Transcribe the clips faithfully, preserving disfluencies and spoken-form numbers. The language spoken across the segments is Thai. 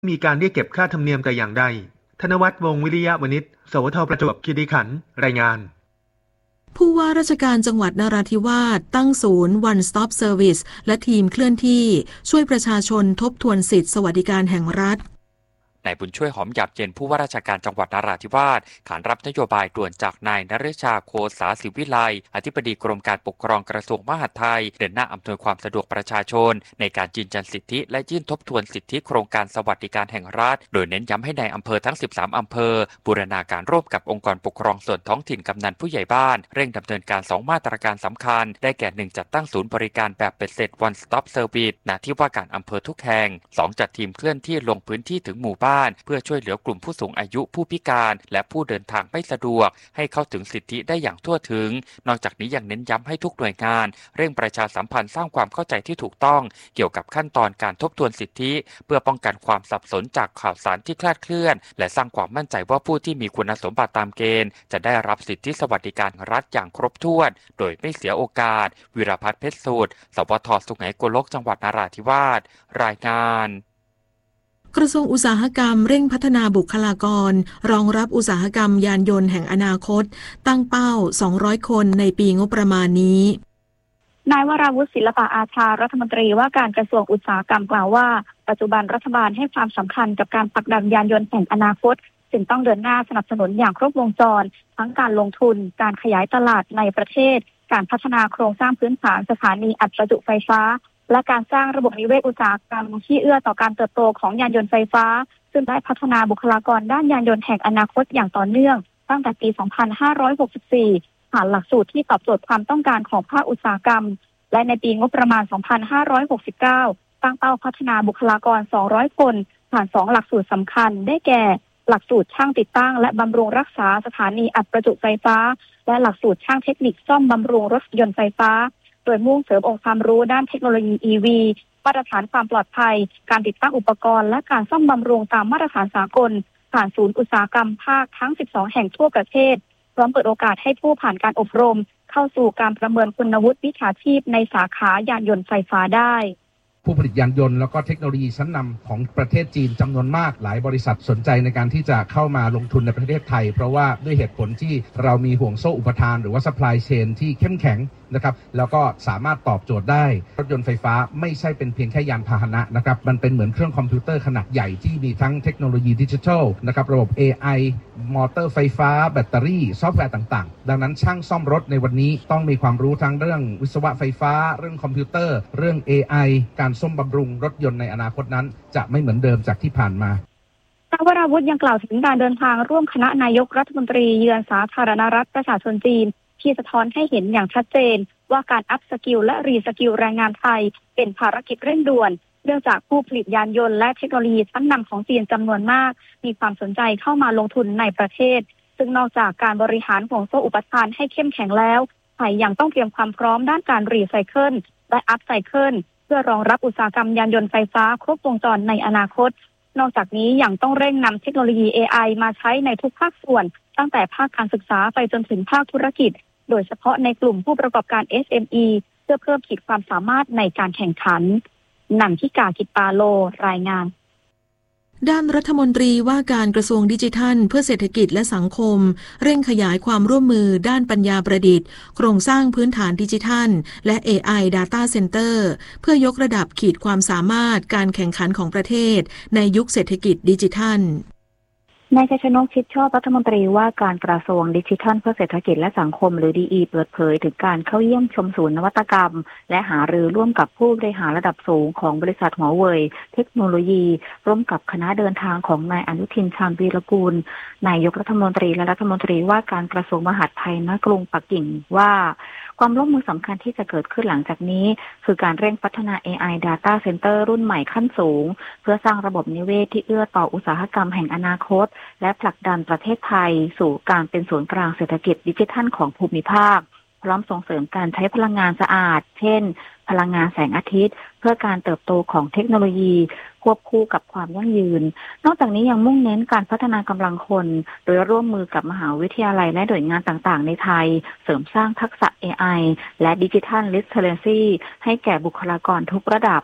มีการเรียกเก็บค่าธรรมเนียมแต่อย่างใดธนวัฒน์ วงศ์วิริยะวณิช สวท ประจวบคีรีขันธ์ รายงานผู้ว่าราชการจังหวัดนราธิวาสตั้งศูนย์ One Stop Service และทีมเคลื่อนที่ช่วยประชาชนทบทวนสิทธิสวัสดิการแห่งรัฐนายบุญช่วยหอมหยาบเย็นผู้ว่าราชการจังหวัดนราธิวาสขานรับนโยบายด่วนจากนายนฤชาโคสาศิวิไลอธิบดีกรมการปกครองกระทรวงมหาดไทยเดินหน้าอำนวยความสะดวกประชาชนในการยืนยันสิทธิและยื่นทบทวนสิทธิโครงการสวัสดิการแห่งรัฐโดยเน้นย้ำให้ในอำเภอทั้งสิบสามอำเภอบูรณาการร่วมกับองค์กรปกครองส่วนท้องถิ่นกำนันผู้ใหญ่บ้านเร่งดำเนินการสองมาตรการสำคัญได้แก่หนึ่งจัดตั้งศูนย์บริการแบบเป็ดเสร็จ One Stop Service ณที่ว่าการอำเภอทุกแห่งสองจัดทีมเคลื่อนที่ลงพื้นที่ถึงหมู่บ้านเพื่อช่วยเหลือกลุ่มผู้สูงอายุผู้พิการและผู้เดินทางไม่สะดวกให้เข้าถึงสิทธิได้อย่างทั่วถึงนอกจากนี้ยังเน้นย้ำให้ทุกหน่วยงานเร่งประชาสัมพันธ์สร้างความเข้าใจที่ถูกต้องเกี่ยวกับขั้นตอนการทบทวนสิทธิเพื่อป้องกันความสับสนจากข่าวสารที่คลาดเคลื่อนและสร้างความมั่นใจว่าผู้ที่มีคุณสมบัติตามเกณฑ์จะได้รับสิทธิสวัสดิการรัฐอย่างครบถ้วนโดยไม่เสียโอกาสวิรพัฒน์เพชรสูตรสวทสุไหงโกลกจังหวัดนราธิวาสรายงานกระทรวงอุตสาหกรรมเร่งพัฒนาบุคลากรรองรับอุตสาหกรรมยานยนต์แห่งอนาคตตั้งเป้าสองร้อยคนในปีงบประมาณนี้นายวราวุฒิศิลปะอาชารัฐมนตรีว่าการกระทรวงอุตสาหกรรมกล่าวว่าปัจจุบันรัฐบาลให้ความสำคัญกับการผลักดันยานยนต์แห่งอนาคตจึงต้องเดินหน้าสนับสนุนอย่างครบวงจรทั้งการลงทุนการขยายตลาดในประเทศการพัฒนาโครงสร้างพื้นฐานสถานีอัดประจุไฟฟ้าและการสร้างระบบนิเวศอุตสาหกรรมที่เอื้อต่อการเติบโตของยานยนต์ไฟฟ้าซึ่งได้พัฒนาบุคลากรด้านยานยนต์แห่งอนาคตอย่างต่อเนื่องตั้งแต่ปี สองพันห้าร้อยหกสิบสี่ ผ่านหลักสูตรที่ตอบโจทย์ความต้องการของภาคอุตสาหกรรมและในปีงบประมาณ สองพันห้าร้อยหกสิบเก้า ตั้งเป้าพัฒนาบุคลากร สองร้อยคนผ่านสองหลักสูตรสำคัญได้แก่หลักสูตรช่างติดตั้งและบำรุงรักษาสถานีอัดประจุไฟฟ้าและหลักสูตรช่างเทคนิคซ่อมบำรุงรถยนต์ไฟฟ้าโดยมุ่งเสริมองค์ความรู้ด้านเทคโนโลยี อี วี มาตรฐานความปลอดภัยการติดตั้งอุปกรณ์และการซ่อมบำรุงตามมาตรฐานสากลผ่านศูนย์อุตสาหกรรมภาคทั้งสิบสองแห่งทั่วประเทศพร้อมเปิดโอกาสให้ผู้ผ่านการอบรมเข้าสู่การประเมินคุณวุฒิวิชาชีพในสาขายานยนต์ไฟฟ้าได้ผู้ผลิตยานยนต์แล้วก็เทคโนโลยีชั้นนำของประเทศจีนจำนวนมากหลายบริษัทสนใจในการที่จะเข้ามาลงทุนในประเทศไทยเพราะว่าด้วยเหตุผลที่เรามีห่วงโซ่อุปทานหรือว่า supply chain ที่เข้มแข็งนะครับแล้วก็สามารถตอบโจทย์ได้รถยนต์ไฟฟ้าไม่ใช่เป็นเพียงแค่ยานพาหนะนะครับมันเป็นเหมือนเครื่องคอมพิวเตอร์ขนาดใหญ่ที่มีทั้งเทคโนโลยีดิจิทัลนะครับระบบ เอ ไอ มอเตอร์ไฟฟ้าแบตเตอรี่ซอฟต์แวร์ต่างๆดังนั้นช่างซ่อมรถในวันนี้ต้องมีความรู้ทั้งเรื่องวิศวะไฟฟ้าเรื่องคอมพิวเตอร์เรื่อง เอ ไอ การซ่อมบำรุงรถยนต์ในอนาคตนั้นจะไม่เหมือนเดิมจากที่ผ่านมานายวราวุฒิยังกล่าวถึงการเดินทางร่วมคณะนายกรัฐมนตรีเยือนสาธารณรัฐประชาชนจีนที่สะท้อนให้เห็นอย่างชัดเจนว่าการอัพสกิลและรีสกิลแรงงานไทยเป็นภารกิจเร่งด่วนเนื่องจากผู้ผลิตยานยนต์และเทคโนโลยีชั้นนำของจีนจำนวนมากมีความสนใจเข้ามาลงทุนในประเทศซึ่งนอกจากการบริหารห่วงโซ่อุปทานให้เข้มแข็งแล้วไทยยังต้องเตรียมความพร้อมด้านการรีไซเคิลและอัพไซเคิลเพื่อรองรับอุตสาหกรรมยานยนต์ไฟฟ้าครบวงจรในอนาคตนอกจากนี้ยังต้องเร่งนำเทคโนโลยี เอ ไอ มาใช้ในทุกภาคส่วนตั้งแต่ภาคการศึกษาไปจนถึงภาคธุรกิจโดยเฉพาะในกลุ่มผู้ประกอบการ เอส เอ็ม อี เพื่อเพิ่มขีดความสามารถในการแข่งขันนันทิกา กิตปาโลรายงานด้านรัฐมนตรีว่าการกระทรวงดิจิทัลเพื่อเศรษฐกิจและสังคมเร่งขยายความร่วมมือด้านปัญญาประดิษฐ์โครงสร้างพื้นฐานดิจิทัลและ เอ ไอ Data Center เพื่อยกระดับขีดความสามารถการแข่งขันของประเทศในยุคเศรษฐกิจดิจิทัลนายชัยชนกชิดชอบรัฐมนตรีว่าการกระทรวงดิจิทัลเพื่อเศรษฐกิจและสังคมหรือ ดี อี เปิดเผยถึงการเข้าเยี่ยมชมศูนย์นวัตกรรมและหารือร่วมกับผู้บริหารระดับสูงของบริษัทหัวเว่ยเทคโนโลยีร่วมกับคณะเดินทางของนายอนุทินชาญวีรกูลนายกรัฐมนตรีและรัฐมนตรีว่าการกระทรวงมหาดไทยณกรุงปักกิ่งว่าความร่วมมือสำคัญที่จะเกิดขึ้นหลังจากนี้คือการเร่งพัฒนา เอ ไอ Data Center รุ่นใหม่ขั้นสูงเพื่อสร้างระบบนิเวศที่เอื้อต่ออุตสาหกรรมแห่งอนาคตและผลักดันประเทศไทยสู่การเป็นศูนย์กลางเศรษฐกิจดิจิทัลของภูมิภาคพร้อมส่งเสริมการใช้พลังงานสะอาดเช่นพลังงานแสงอาทิตย์เพื่อการเติบโตของเทคโนโลยีควบคู่กับความยั่งยืนนอกจากนี้ยังมุ่งเน้นการพัฒนากำลังคนโดยร่วมมือกับมหาวิทยาลัยและหน่วยงานต่างๆในไทยเสริมสร้างทักษะ เอ ไอ และ Digital Literacy ให้แก่บุคลากรทุกระดับ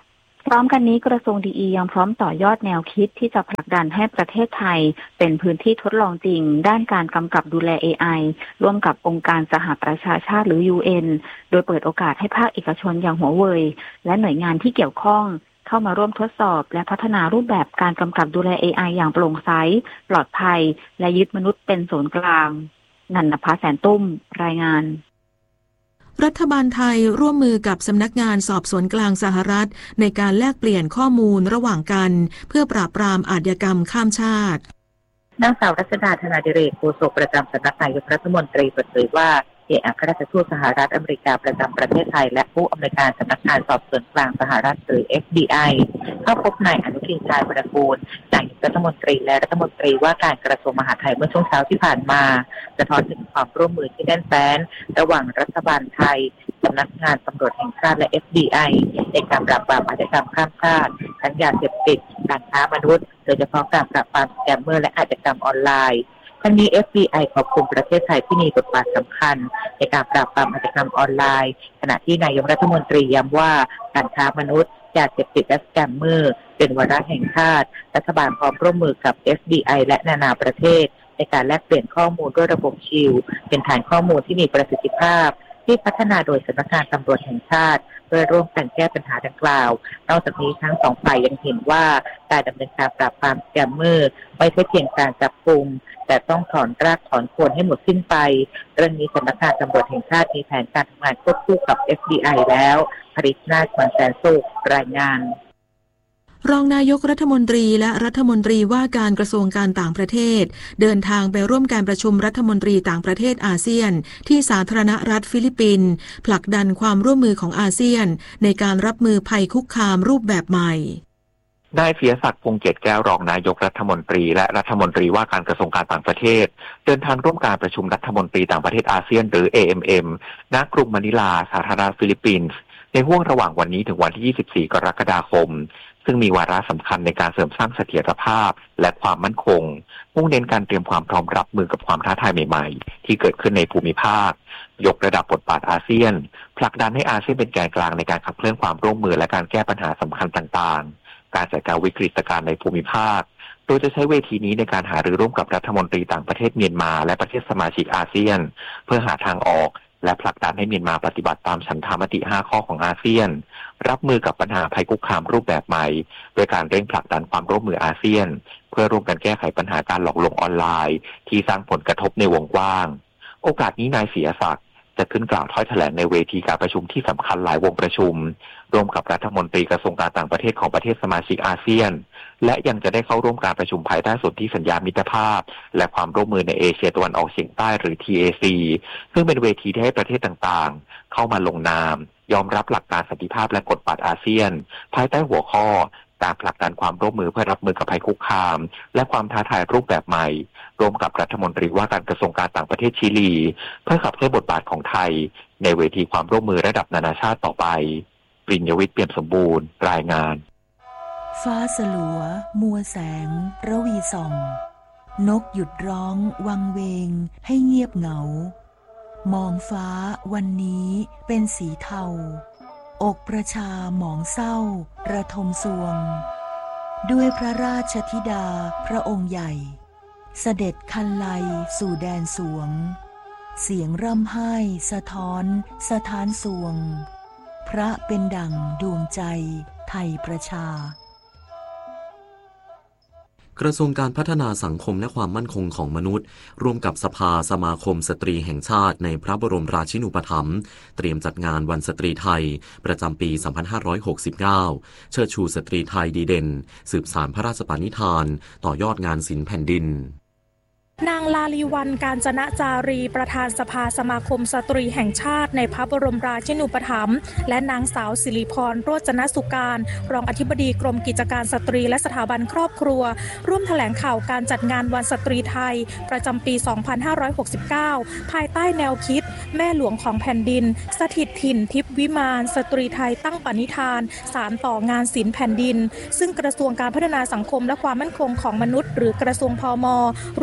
พร้อมกันนี้กระทรวงดีอียังพร้อมต่อยอดแนวคิดที่จะผลักดันให้ประเทศไทยเป็นพื้นที่ทดลองจริงด้านการกำกับดูแล เอ ไอ ร่วมกับองค์การสหประชาชาติหรือ ยู เอ็น โดยเปิดโอกาสให้ภาคเอกชนอย่างหัวเว่ยและหน่วยงานที่เกี่ยวข้องเข้ามาร่วมทดสอบและพัฒนารูปแบบการกำกับดูแล เอ ไอ อย่างโปร่งใสปลอดภัยและยึดมนุษย์เป็นศูนย์กลางนันทภาแสนตุ้มรายงานรัฐบาลไทยร่วมมือกับสำนักงานสอบสวนกลางสหรัฐในการแลกเปลี่ยนข้อมูลระหว่างกันเพื่อปราบปรามอาชญากรรมข้ามชาตินางสาวรัชดาธนาดิเรกโฆษกประจำสำนักนายกรัฐมนตรีเปิดเผยว่าเอกอัครราชทูตสหรัฐอเมริกาประจำประเทศไทยและผู้อำนวยการสำนักงานสอบสวนกลางสหรัฐหรือ เอฟ บี ไอ เข้าพบนายอนุทินชาญวีรกูลนายกรัฐมนตรีและรัฐมนตรีว่าการกระทรวงมหาดไทยเมื่อช่วงเช้าที่ผ่านมาสะท้อนถึงความร่วมมือที่แน่นแฟ้นระหว่างรัฐบาลไทยสำนักงานตำรวจแห่งชาติและ เอฟ บี ไอ ในการปราบปรามอาชญากรรมข้ามชาติทั้งยาเสพติดการค้ามนุษย์โดยเฉพาะการปราบปรามสแกมเมอร์และอาชญากรรมออนไลน์ทั้งนี้ เอฟ บี ไอ ขอบคุณประเทศไทยที่มีบทบาทสำคัญในการปราบปรามอาชญากรรมออนไลน์ขณะที่นายกรัฐมนตรีย้ำว่าการค้ามนุษย์ยาเสพติดและสแกมเมอร์เป็นวาระแห่งชาติรัฐบาลพร้อมร่วมมือกับ เอฟ บี ไอ และนานาประเทศในการแลกเปลี่ยนข้อมูลด้วยระบบชิลเป็นฐานข้อมูลที่มีประสิทธิภาพที่พัฒนาโดยสำนักงานตำรวจแห่งชาติเพื่อร่วมกันแก้ปัญหาดังกล่าวนอกจากนี้ทั้งสองฝ่ายยังเห็นว่าการดำเนินการปราบปรามสแกมเมอร์ไม่ใช่เพียงการจับกุมแต่ต้องถอนรากถอนโคนให้หมดสิ้นไปเรื่องนี้สำนักงานตำรวจแห่งชาติมีแผนการทำงานควบคู่กับ เอฟ บี ไอ แล้วภริษนาถ แสนสุขรายงานรองนายกรัฐมนตรีและรัฐมนตรีว่าการกระทรวงการต่างประเทศเดินทางไปร่วมการประชุมรัฐมนตรีต่างประเทศอาเซียนที่สาธารณรัฐฟิลิปปินส์ผลักดันความร่วมมือของอาเซียนในการรับมือภัยคุกคามรูปแบบใหม่นายเฟียศักดิ์พงษ์เกตแก้วรองนายกรัฐมนตรีและรัฐมนตรีว่าการกระทรวงการต่างประเทศเดินทางร่วมการประชุมรัฐมนตรีต่างประเทศอาเซียนหรือ เอ เอ็ม เอ็ม ณ กรุงมะนิลาสาธารณรัฐฟิลิปปินส์ในห้วงระหว่างวันนี้ถึงวันที่ยี่สิบสี่กรกฎาคมซึ่งมีวาระสำคัญในการเสริมสร้างเสถียรภาพและความมั่นคงมุ่งเน้นการเตรียมความพร้อมรับมือกับความท้าทายใหม่ๆที่เกิดขึ้นในภูมิภาคยกระดับบทบาทอาเซียนผลักดันให้อาเซียนเป็นแกนกลางในการขับเคลื่อนความร่วมมือและการแก้ปัญหาสำคัญต่างๆการจัดการวิกฤตการณ์ในภูมิภาคโดยจะใช้เวทีนี้ในการหารือร่วมกับรัฐมนตรีต่างประเทศเมียนมาและประเทศสมาชิกอาเซียนเพื่อหาทางออกและผลักดันให้เมียนมาปฏิบัติตามฉันทามติห้าข้อของอาเซียนรับมือกับปัญหาภัยคุกคามรูปแบบใหม่โดยการเร่งผลักดันความร่วมมืออาเซียนเพื่อร่วมกันแก้ไขปัญหาการหลอกลวงออนไลน์ที่สร้างผลกระทบในวงกว้างโอกาสนี้นายเสียศักดิ์จะขึ้นกล่าวถ้อยแถลงในเวทีการประชุมที่สำคัญหลายวงประชุมร่วมกับรัฐมนตรีกระทรวงการต่างประเทศของประเทศสมาชิกอาเซียนและยังจะได้เข้าร่วมการประชุมภายใต้สนธิสัญญามิตรภาพและความร่วมมือในเอเชียตะวันออกเฉียงใต้หรือ ที เอ ซี ซึ่งเป็นเวทีที่ให้ประเทศต่างๆเข้ามาลงนามยอมรับหลักการสันติภาพและกฎบัตรอาเซียนภายใต้หัวข้อการผลักดันความร่วมมือเพื่อรับมือกับภัยคุกคามและความท้าทายรูปแบบใหม่ร่วมกับรัฐมนตรีว่าการกระทรวงการต่างประเทศชิลีเพื่อขับเคลื่อนบทบาทของไทยในเวทีความร่วมมือระดับนานาชาติต่อไปปริญญวิทย์เปี่ยมสมบูรณ์รายงานฟ้าสลัวมัวแสงระวีส่องนกหยุดร้องวังเวงให้เงียบเหงามองฟ้าวันนี้เป็นสีเทาอกประชาหมองเศร้าระทมสวงด้วยพระราชธิดาพระองค์ใหญ่เสด็จคันไลสู่แดนสวงเสียงร่ำไห้สะท้อนสะท้านสวงพระเป็นดั่งดวงใจไทยประชากระทรวงการพัฒนาสังคมและความมั่นคงของมนุษย์ร่วมกับสภาสมาคมสตรีแห่งชาติในพระบรมราชินูปถัมภ์เตรียมจัดงานวันสตรีไทยประจำปี สองพันห้าร้อยหกสิบเก้า เชิดชูสตรีไทยดีเด่นสืบสานพระราชปณิธานต่อยอดงานศิลป์แผ่นดินนางลาลีวรรณ กาญจนจารีประธานสภาสมาคมสตรีแห่งชาติในพระบรมราชินูปถัมภ์และนางสาวสิริพรโรจนสุการรองอธิบดีกรมกิจการสตรีและสถาบันครอบครัวร่วมแถลงข่าวการจัดงานวันสตรีไทยประจำปี สองพันห้าร้อยหกสิบเก้า ภายใต้แนวคิดแม่หลวงของแผ่นดินสถิตถิ่นทิพย์วิมานสตรีไทยตั้งปณิธานสานต่องานศิลป์แผ่นดินซึ่งกระทรวงการพัฒนาสังคมและความมั่นคงของมนุษย์หรือกระทรวงพม.ร่วมกับส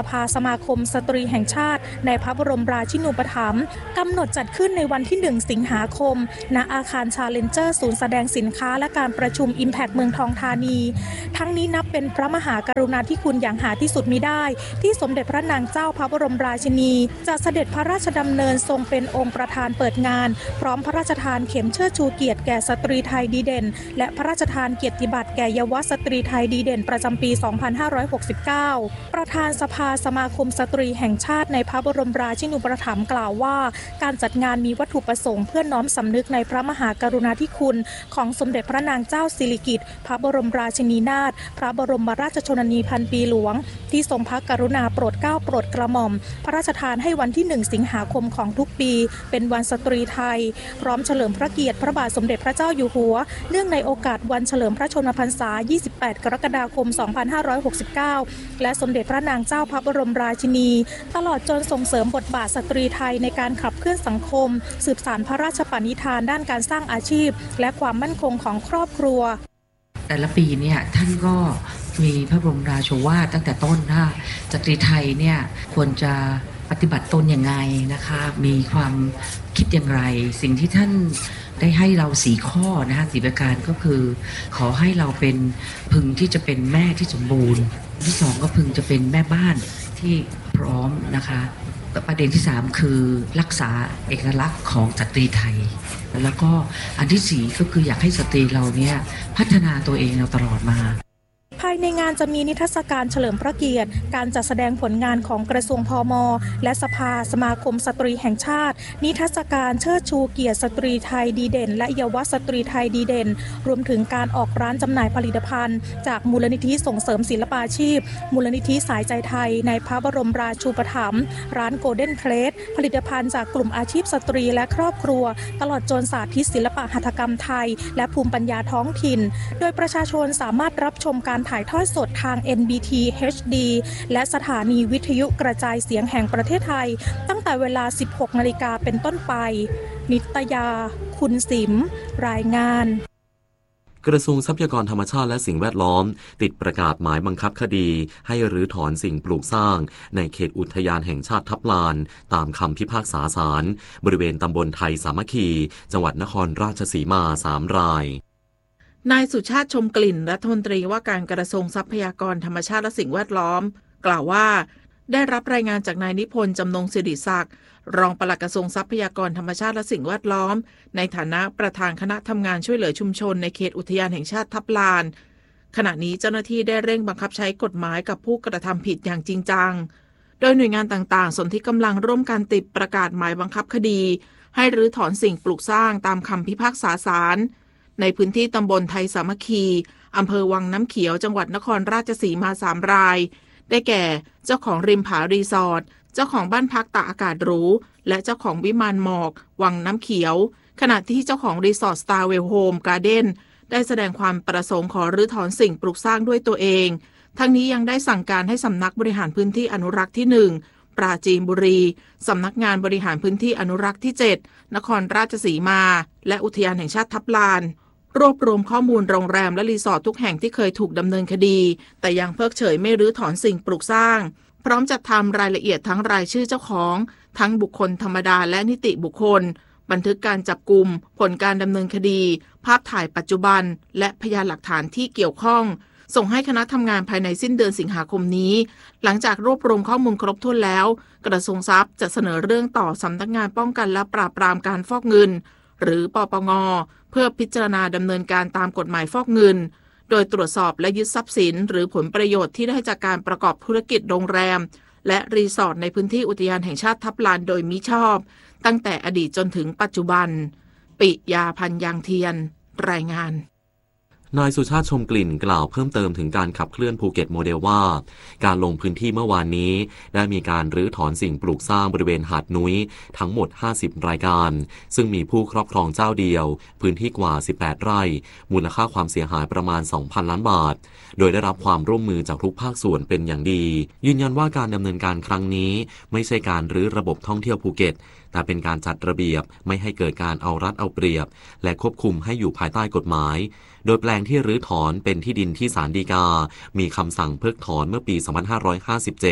ภาสมาคมสตรีแห่งชาติในพระบรมราชินูปถัมภ์กำหนดจัดขึ้นในวันที่หนึ่งสิงหาคมณอาคารชาเลนเจอร์ศูนย์แสดงสินค้าและการประชุม Impact เมืองทองธานีทั้งนี้นับเป็นพระมหากรุณาธิคุณอย่างหาที่สุดมิได้ที่สมเด็จพระนางเจ้าพระบรมราชินีจะเสด็จพระราชดำเนินทรงเป็นองค์ประธานเปิดงานพร้อมพระราชทานเข็มเชิดชูเกียรติแก่สตรีไทยดีเด่นและพระราชทานเกียรติบัตรแก่เยาวสตรีไทยดีเด่นประจำปี สองพันห้าร้อยหกสิบเก้า ประธานสภาสมาคมสตรีแห่งชาติในพระบรมราชินูปถัมภ์กล่าวว่าการจัดงานมีวัตถุประสงค์เพื่อน้อมสำนึกในพระมหากรุณาธิคุณของสมเด็จพระนางเจ้าสิริกิติ์พระบรมราชินีนาถพระบรมราชชนนีพันปีหลวงที่ทรงพระกรุณาโปรดเกล้าโปรดกระหม่อมพระราชทานให้วันที่หนึ่งสิงหาคมของทุกปีเป็นวันสตรีไทยพร้อมเฉลิมพระเกียรติพระบาทสมเด็จพระเจ้าอยู่หัวเนื่องในโอกาสวันเฉลิมพระชนมพรรษายี่สิบแปดกรกฎาคมสองพันห้าร้อยหกสิบเก้าและสมเด็จพระนางเจ้าพระบรมราชินีตลอดจนส่งเสริมบทบาทสตรีไทยในการขับเคลื่อนสังคมสืบสานพระราชปณิธานด้านการสร้างอาชีพและความมั่นคงของครอบครัวแต่ละปีเนี่ยท่านก็มีพระบรมราโชวาทตั้งแต่ต้นว่าสตรีไทยเนี่ยควรจะปฏิบัติตนอย่างไรนะคะมีความคิดอย่างไรสิ่งที่ท่านได้ให้เราสี่ข้อนะคะสี่ประการก็คือขอให้เราเป็นพึงที่จะเป็นแม่ที่สมบูรณ์ที่สองก็พึงจะเป็นแม่บ้านที่พร้อมนะคะประเด็นที่สามคือรักษาเอกลักษณ์ของสตรีไทยแล้วก็อันที่สี่ก็คืออยากให้สตรีเราเนี่ยพัฒนาตัวเองเราตลอดมาภายในงานจะมีนิทรรศการเฉลิมพระเกียรติการจัดแสดงผลงานของกระทรวงพม.และสภาสมาคมสตรีแห่งชาตินิทรรศการเชิดชูเกียรติสตรีไทยดีเด่นและเยาวสตรีไทยดีเด่นรวมถึงการออกร้านจำหน่ายผลิตภัณฑ์จากมูลนิธิส่งเสริมศิลปาชีพมูลนิธิสายใจไทยในพระบรมราชูปถัมภ์ร้านโกลเด้นเพลสผลิตภัณฑ์จากกลุ่มอาชีพสตรีและครอบครัวตลอดจนสาธิตศิลปะหัตถกรรมไทยและภูมิปัญญาท้องถิ่นโดยประชาชนสามารถรับชมการถ่ายทอดสดทาง เอ็น บี ที เอช ดี และสถานีวิทยุกระจายเสียงแห่งประเทศไทยตั้งแต่เวลา สิบหกนาฬิกาเป็นต้นไปนิตยาคุณสิมรายงานกระทรวงทรัพยากรธรรมชาติและสิ่งแวดล้อมติดประกาศหมายบังคับคดีให้รื้อถอนสิ่งปลูกสร้างในเขตอุทยานแห่งชาติทับลานตามคำพิพากษาศาลบริเวณตำบลไทยสามัคคีจังหวัดนครราชสีมาสามรายนายสุชาติชมกลิ่นรัฐมนตรีว่าการกระทรวงทรัพยากรธรรมชาติและสิ่งแวดล้อมกล่าวว่าได้รับรายงานจากนายนิพนธ์จำนงสิริศักดิ์รองปลัดกระทรวงทรัพยากรธรรมชาติและสิ่งแวดล้อมในฐานะประธานคณะทำงานช่วยเหลือชุมชนในเขตอุทยานแห่งชาติทับลานขณะนี้เจ้าหน้าที่ได้เร่งบังคับใช้กฎหมายกับผู้กระทำผิดอย่างจริงจังโดยหน่วยงานต่างๆสนที่กำลังร่วมกันติดประกาศหมายบังคับคดีให้รื้อถอนสิ่งปลูกสร้างตามคำพิพากษาศาลในพื้นที่ตำบลไทยสามัคคีอำเภอวังน้ำเขียวจังหวัดนครราชสีมาสามรายได้แก่เจ้าของริมผารีสอร์ทเจ้าของบ้านพักตากอากาศหรูและเจ้าของวิมานหมอกวังน้ำเขียวขณะที่เจ้าของรีสอร์ทสตาร์เวลโฮมการ์เด้นได้แสดงความประสงค์ขอรื้อถอนสิ่งปลูกสร้างด้วยตัวเองทั้งนี้ยังได้สั่งการให้สำนักบริหารพื้นที่อนุรักษ์ที่หนึ่งปราจีนบุรีสำนักงานบริหารพื้นที่อนุรักษ์ที่เจ็ดนครราชสีมาและอุทยานแห่งชาติทับลานรวบรวมข้อมูลโรงแรมและรีสอร์ททุกแห่งที่เคยถูกดำเนินคดีแต่ยังเพิกเฉยไม่รื้อถอนสิ่งปลูกสร้างพร้อมจัดทำรายละเอียดทั้งรายชื่อเจ้าของทั้งบุคคลธรรมดาและนิติบุคคลบันทึกการจับกุมผลการดำเนินคดีภาพถ่ายปัจจุบันและพยานหลักฐานที่เกี่ยวข้องส่งให้คณะทำงานภายในสิ้นเดือนสิงหาคมนี้หลังจากรวบรวมข้อมูลครบถ้วนแล้วกระทรวงทรัพย์จะเสนอเรื่องต่อสำนักงานป้องกันและปราบปรามการฟอกเงินหรือปปง.เพื่อพิจารณาดำเนินการตามกฎหมายฟอกเงินโดยตรวจสอบและยึดทรัพย์สินหรือผลประโยชน์ที่ได้จากการประกอบธุรกิจโรงแรมและรีสอร์ทในพื้นที่อุทยานแห่งชาติทับลานโดยมิชอบตั้งแต่อดีตจนถึงปัจจุบันปิยาพันธ์ยางเทียนรายงานนายสุชาติชมกลิ่นกล่าวเพิ่มเติมถึงการขับเคลื่อนภูเก็ตโมเดลว่าการลงพื้นที่เมื่อวานนี้ได้มีการรื้อถอนสิ่งปลูกสร้างบริเวณหาดนุ้ยทั้งหมดห้าสิบรายการซึ่งมีผู้ครอบครองเจ้าเดียวพื้นที่กว่าสิบแปดไร่มูลค่าความเสียหายประมาณ สองพัน ล้านบาทโดยได้รับความร่วมมือจากทุกภาคส่วนเป็นอย่างดียืนยันว่าการดำเนินการครั้งนี้ไม่ใช่การรื้อระบบท่องเที่ยวภูเก็ตแต่เป็นการจัดระเบียบไม่ให้เกิดการเอารัดเอาเปรียบและควบคุมให้อยู่ภายใต้กฎหมายโดยแปลงที่รื้อถอนเป็นที่ดินที่ศาลฎีกามีคำสั่งเพิกถอนเมื่อปี สองพันห้าร้อยห้าสิบเจ็ด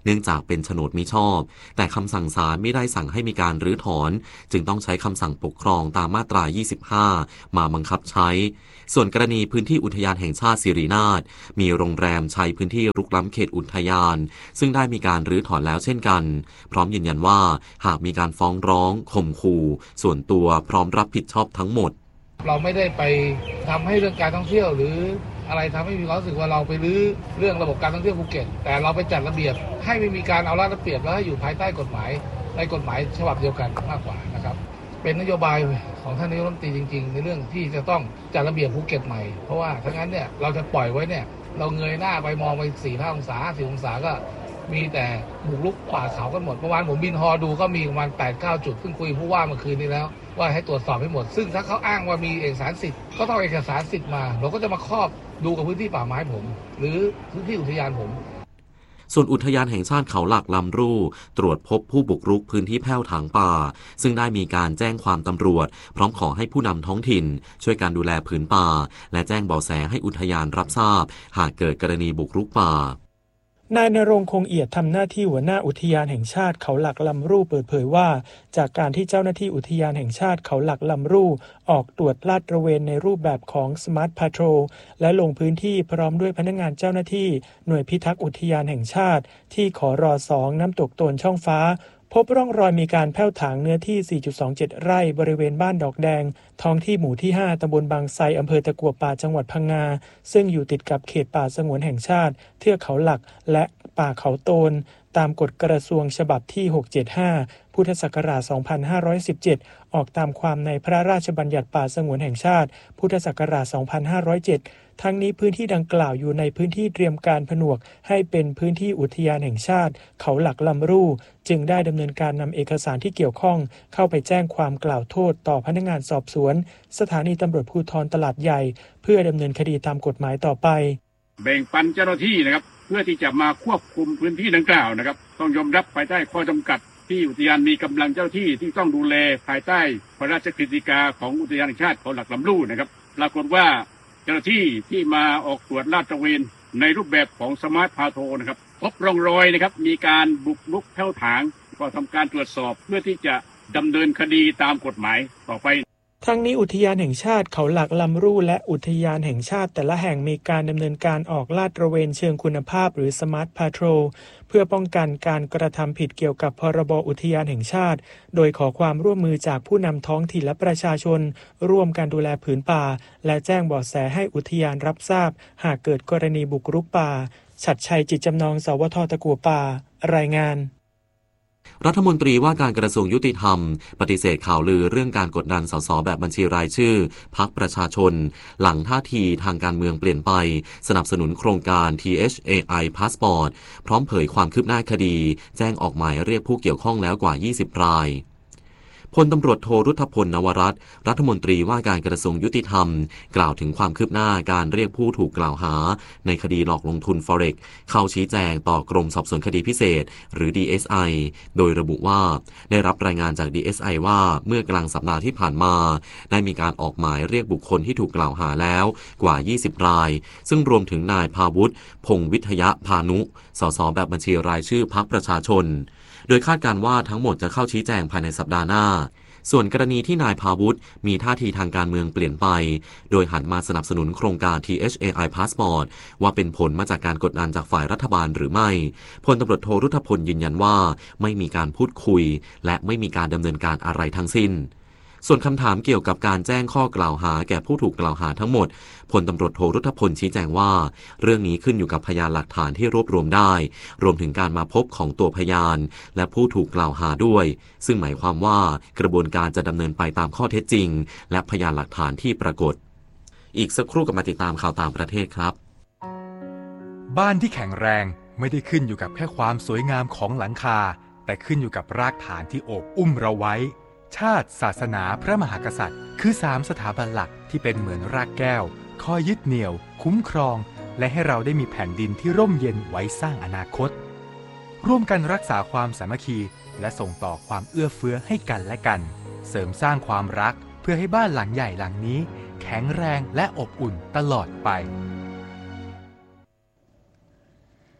เนื่องจากเป็นโฉนดมิชอบแต่คำสั่งศาลไม่ได้สั่งให้มีการรื้อถอนจึงต้องใช้คำสั่งปกครองตามมาตรายี่สิบห้ามาบังคับใช้ส่วนกรณีพื้นที่อุทยานแห่งชาติสิรินาถมีโรงแรมใช้พื้นที่รุกล้ำเขตอุทยานซึ่งได้มีการรื้อถอนแล้วเช่นกันพร้อมยืนยันว่าหากมีการฟ้องร้องข่มขู่ส่วนตัวพร้อมรับผิดชอบทั้งหมดเราไม่ได้ไปทำให้เรื่องการท่องเที่ยวหรืออะไรทำให้มีความรู้สึกว่าเราไปรื้อเรื่องระบบการท่องเที่ยวภูเก็ตแต่เราไปจัดระเบียบให้ไม่มีการเอารัดเอาเปรียบแล้วให้อยู่ภายใต้กฎหมายในกฎหมายฉบับเดียวกันมากกว่านะครับเป็นนโยบายของท่านนายกรัฐมนตรีจริงๆในเรื่องที่จะต้องจัดระเบียบภูเก็ตใหม่เพราะว่าถ้างั้นเนี่ยเราจะปล่อยไว้เนี่ยเราเงยหน้าไปมองไปสี่ห้าองศาห้าสิบองศาก็มีแต่บุกรุกป่าเขากันหมดเมื่อวานผมบินฮอดูก็มีประมาณแปดเก้าจุดซึ่งคุยผู้ว่าเมื่อคืนนี้แล้วว่าให้ตรวจสอบให้หมดซึ่งถ้าเขาอ้างว่ามีเอกสารสิทธิ์ก็ต้องเอกสารสิทธิ์มาเราก็จะมาครอบดูกับพื้นที่ป่าไม้ผมหรือพื้นที่อุทยานผมส่วนอุทยานแห่งชาติเขาหลักลำรูตรวจพบผู้บุกรุกพื้นที่แพ่วถางป่าซึ่งได้มีการแจ้งความตำรวจพร้อมขอให้ผู้นำท้องถิ่นช่วยการดูแลผืนป่าและแจ้งเบาะแสให้อุทยานรับทราบหากเกิดกรณีบุกรุกป่านายณรงค์คงเอียดทำหน้าที่หัวหน้าอุทยานแห่งชาติเขาหลักลำรูเปิดเผยว่าจากการที่เจ้าหน้าที่อุทยานแห่งชาติเขาหลักลำรูออกตรวจลาดตระเวนในรูปแบบของ Smart Patrol และลงพื้นที่พร้อมด้วยพนักงานเจ้าหน้าที่หน่วยพิทักษ์อุทยานแห่งชาติที่ขรสองน้ำตกโตนช่องฟ้าพบร่องรอยมีการแผ่วถางเนื้อที่ สี่จุดสองเจ็ด ไร่บริเวณบ้านดอกแดงท้องที่หมู่ที่ห้าตำบลบางไทรอำเภอตะกั่วป่าจังหวัดพังงาซึ่งอยู่ติดกับเขตป่าสงวนแห่งชาติเทือกเขาหลักและป่าเขาโตนตามกฎกระทรวงฉบับที่หกร้อยเจ็ดสิบห้าพุทธศักราชสองพันห้าร้อยสิบเจ็ดออกตามความในพระราชบัญญัติป่าสงวนแห่งชาติพุทธศักราชสองพันห้าร้อยเจ็ดทั้งนี้พื้นที่ดังกล่าวอยู่ในพื้นที่เตรียมการผนวกให้เป็นพื้นที่อุทยานแห่งชาติเขาหลักลำรูจึงได้ดำเนินการนำเอกสารที่เกี่ยวข้องเข้าไปแจ้งความกล่าวโทษต่อพนักงานสอบสวนสถานีตำรวจภูธรตลาดใหญ่เพื่อดำเนินคดีตามกฎหมายต่อไปแบ่งปันเจ้าหน้าที่นะครับเพื่อที่จะมาควบคุมพื้นที่ดังกล่าวนะครับต้องยอมรับภายใต้ข้อจำกัดที่อุทยานมีกำลังเจ้าที่ที่ต้องดูแลภายใต้พระราชกฤษฎีกาของอุทยานแห่งชาติเขาหลักลำรูนะครับปรากฏว่าเจ้าหน้าที่ที่มาออกตรวจลาดตระเวนในรูปแบบของสมาร์ทพาโทรนะครับพบร่องรอยนะครับมีการบุกรุกแผ่วถางก็ทำการตรวจสอบเพื่อที่จะดำเนินคดีตามกฎหมายต่อไปทั้งนี้อุทยานแห่งชาติเขาหลักลำรูและอุทยานแห่งชาติแต่ละแห่งมีการดำเนินการออกลาดตระเวนเชิงคุณภาพหรือ Smart Patrol เพื่อป้องกันการกระทำผิดเกี่ยวกับพรบอุทยานแห่งชาติโดยขอความร่วมมือจากผู้นำท้องถิ่นและประชาชนร่วมกันดูแลผืนป่าและแจ้งเบาะแสให้อุทยานรับทราบหากเกิดกรณีบุกรุกป่าฉัตรชัยจิตจำนองสวทตะกั่วป่ารายงานรัฐมนตรีว่าการกระทรวงยุติธรรมปฏิเสธข่าวลือเรื่องการกดดันสสแบบบัญชีรายชื่อพรรคประชาชนหลังท่าทีทางการเมืองเปลี่ยนไปสนับสนุนโครงการ ที เอช เอ ไอ Passport พร้อมเผยความคืบหน้าคดีแจ้งออกหมายเรียกผู้เกี่ยวข้องแล้วกว่ายี่สิบรายพลตำรวจโทรุธพลนวรัตน์รัฐมนตรีว่าการกระทรวงยุติธรรมกล่าวถึงความคืบหน้าการเรียกผู้ถูกกล่าวหาในคดีหลอกลงทุน Forex เข้าชี้แจงต่อกรมสอบสวนคดีพิเศษหรือ ดี เอส ไอ โดยระบุว่าได้รับรายงานจาก ดี เอส ไอ ว่าเมื่อกลางสัปดาห์ที่ผ่านมาได้มีการออกหมายเรียกบุคคลที่ถูกกล่าวหาแล้วกว่ายี่สิบรายซึ่งรวมถึงนายภาวุฒิพงษ์วิทยพานุสสแบบบัญชีรายชื่อพรรคประชาชนโดยคาดการณ์ว่าทั้งหมดจะเข้าชี้แจงภายในสัปดาห์หน้าส่วนกรณีที่นายภาวุฒิมีท่าทีทางการเมืองเปลี่ยนไปโดยหันมาสนับสนุนโครงการ ที เอช เอ ไอ Passport ว่าเป็นผลมาจากการกดดันจากฝ่ายรัฐบาลหรือไม่พลตำรวจโทรุธพลยืนยันว่าไม่มีการพูดคุยและไม่มีการดำเนินการอะไรทั้งสิ้นส่วนคำถามเกี่ยวกับการแจ้งข้อกล่าวหาแก่ผู้ถูกกล่าวหาทั้งหมดพลตำรวจโทรุธพลชี้แจงว่าเรื่องนี้ขึ้นอยู่กับพยานหลักฐานที่รวบรวมได้รวมถึงการมาพบของตัวพยานและผู้ถูกกล่าวหาด้วยซึ่งหมายความว่ากระบวนการจะดำเนินไปตามข้อเท็จจริงและพยานหลักฐานที่ปรากฏอีกสักครู่กับมาติดตามข่าวต่างประเทศครับบ้านที่แข็งแรงไม่ได้ขึ้นอยู่กับแค่ความสวยงามของหลังคาแต่ขึ้นอยู่กับรากฐานที่โอบอุ้มเราไว้ชาติศาสนาพระมหากษัตริย์คือสามสถาบันหลักที่เป็นเหมือนรากแก้วคอยยึดเหนี่ยวคุ้มครองและให้เราได้มีแผ่นดินที่ร่มเย็นไว้สร้างอนาคตร่วมกันรักษาความสามัคคีและส่งต่อความเอื้อเฟื้อให้กันและกันเสริมสร้างความรักเพื่อให้บ้านหลังใหญ่หลังนี้แข็งแรงและอบอุ่นตลอดไป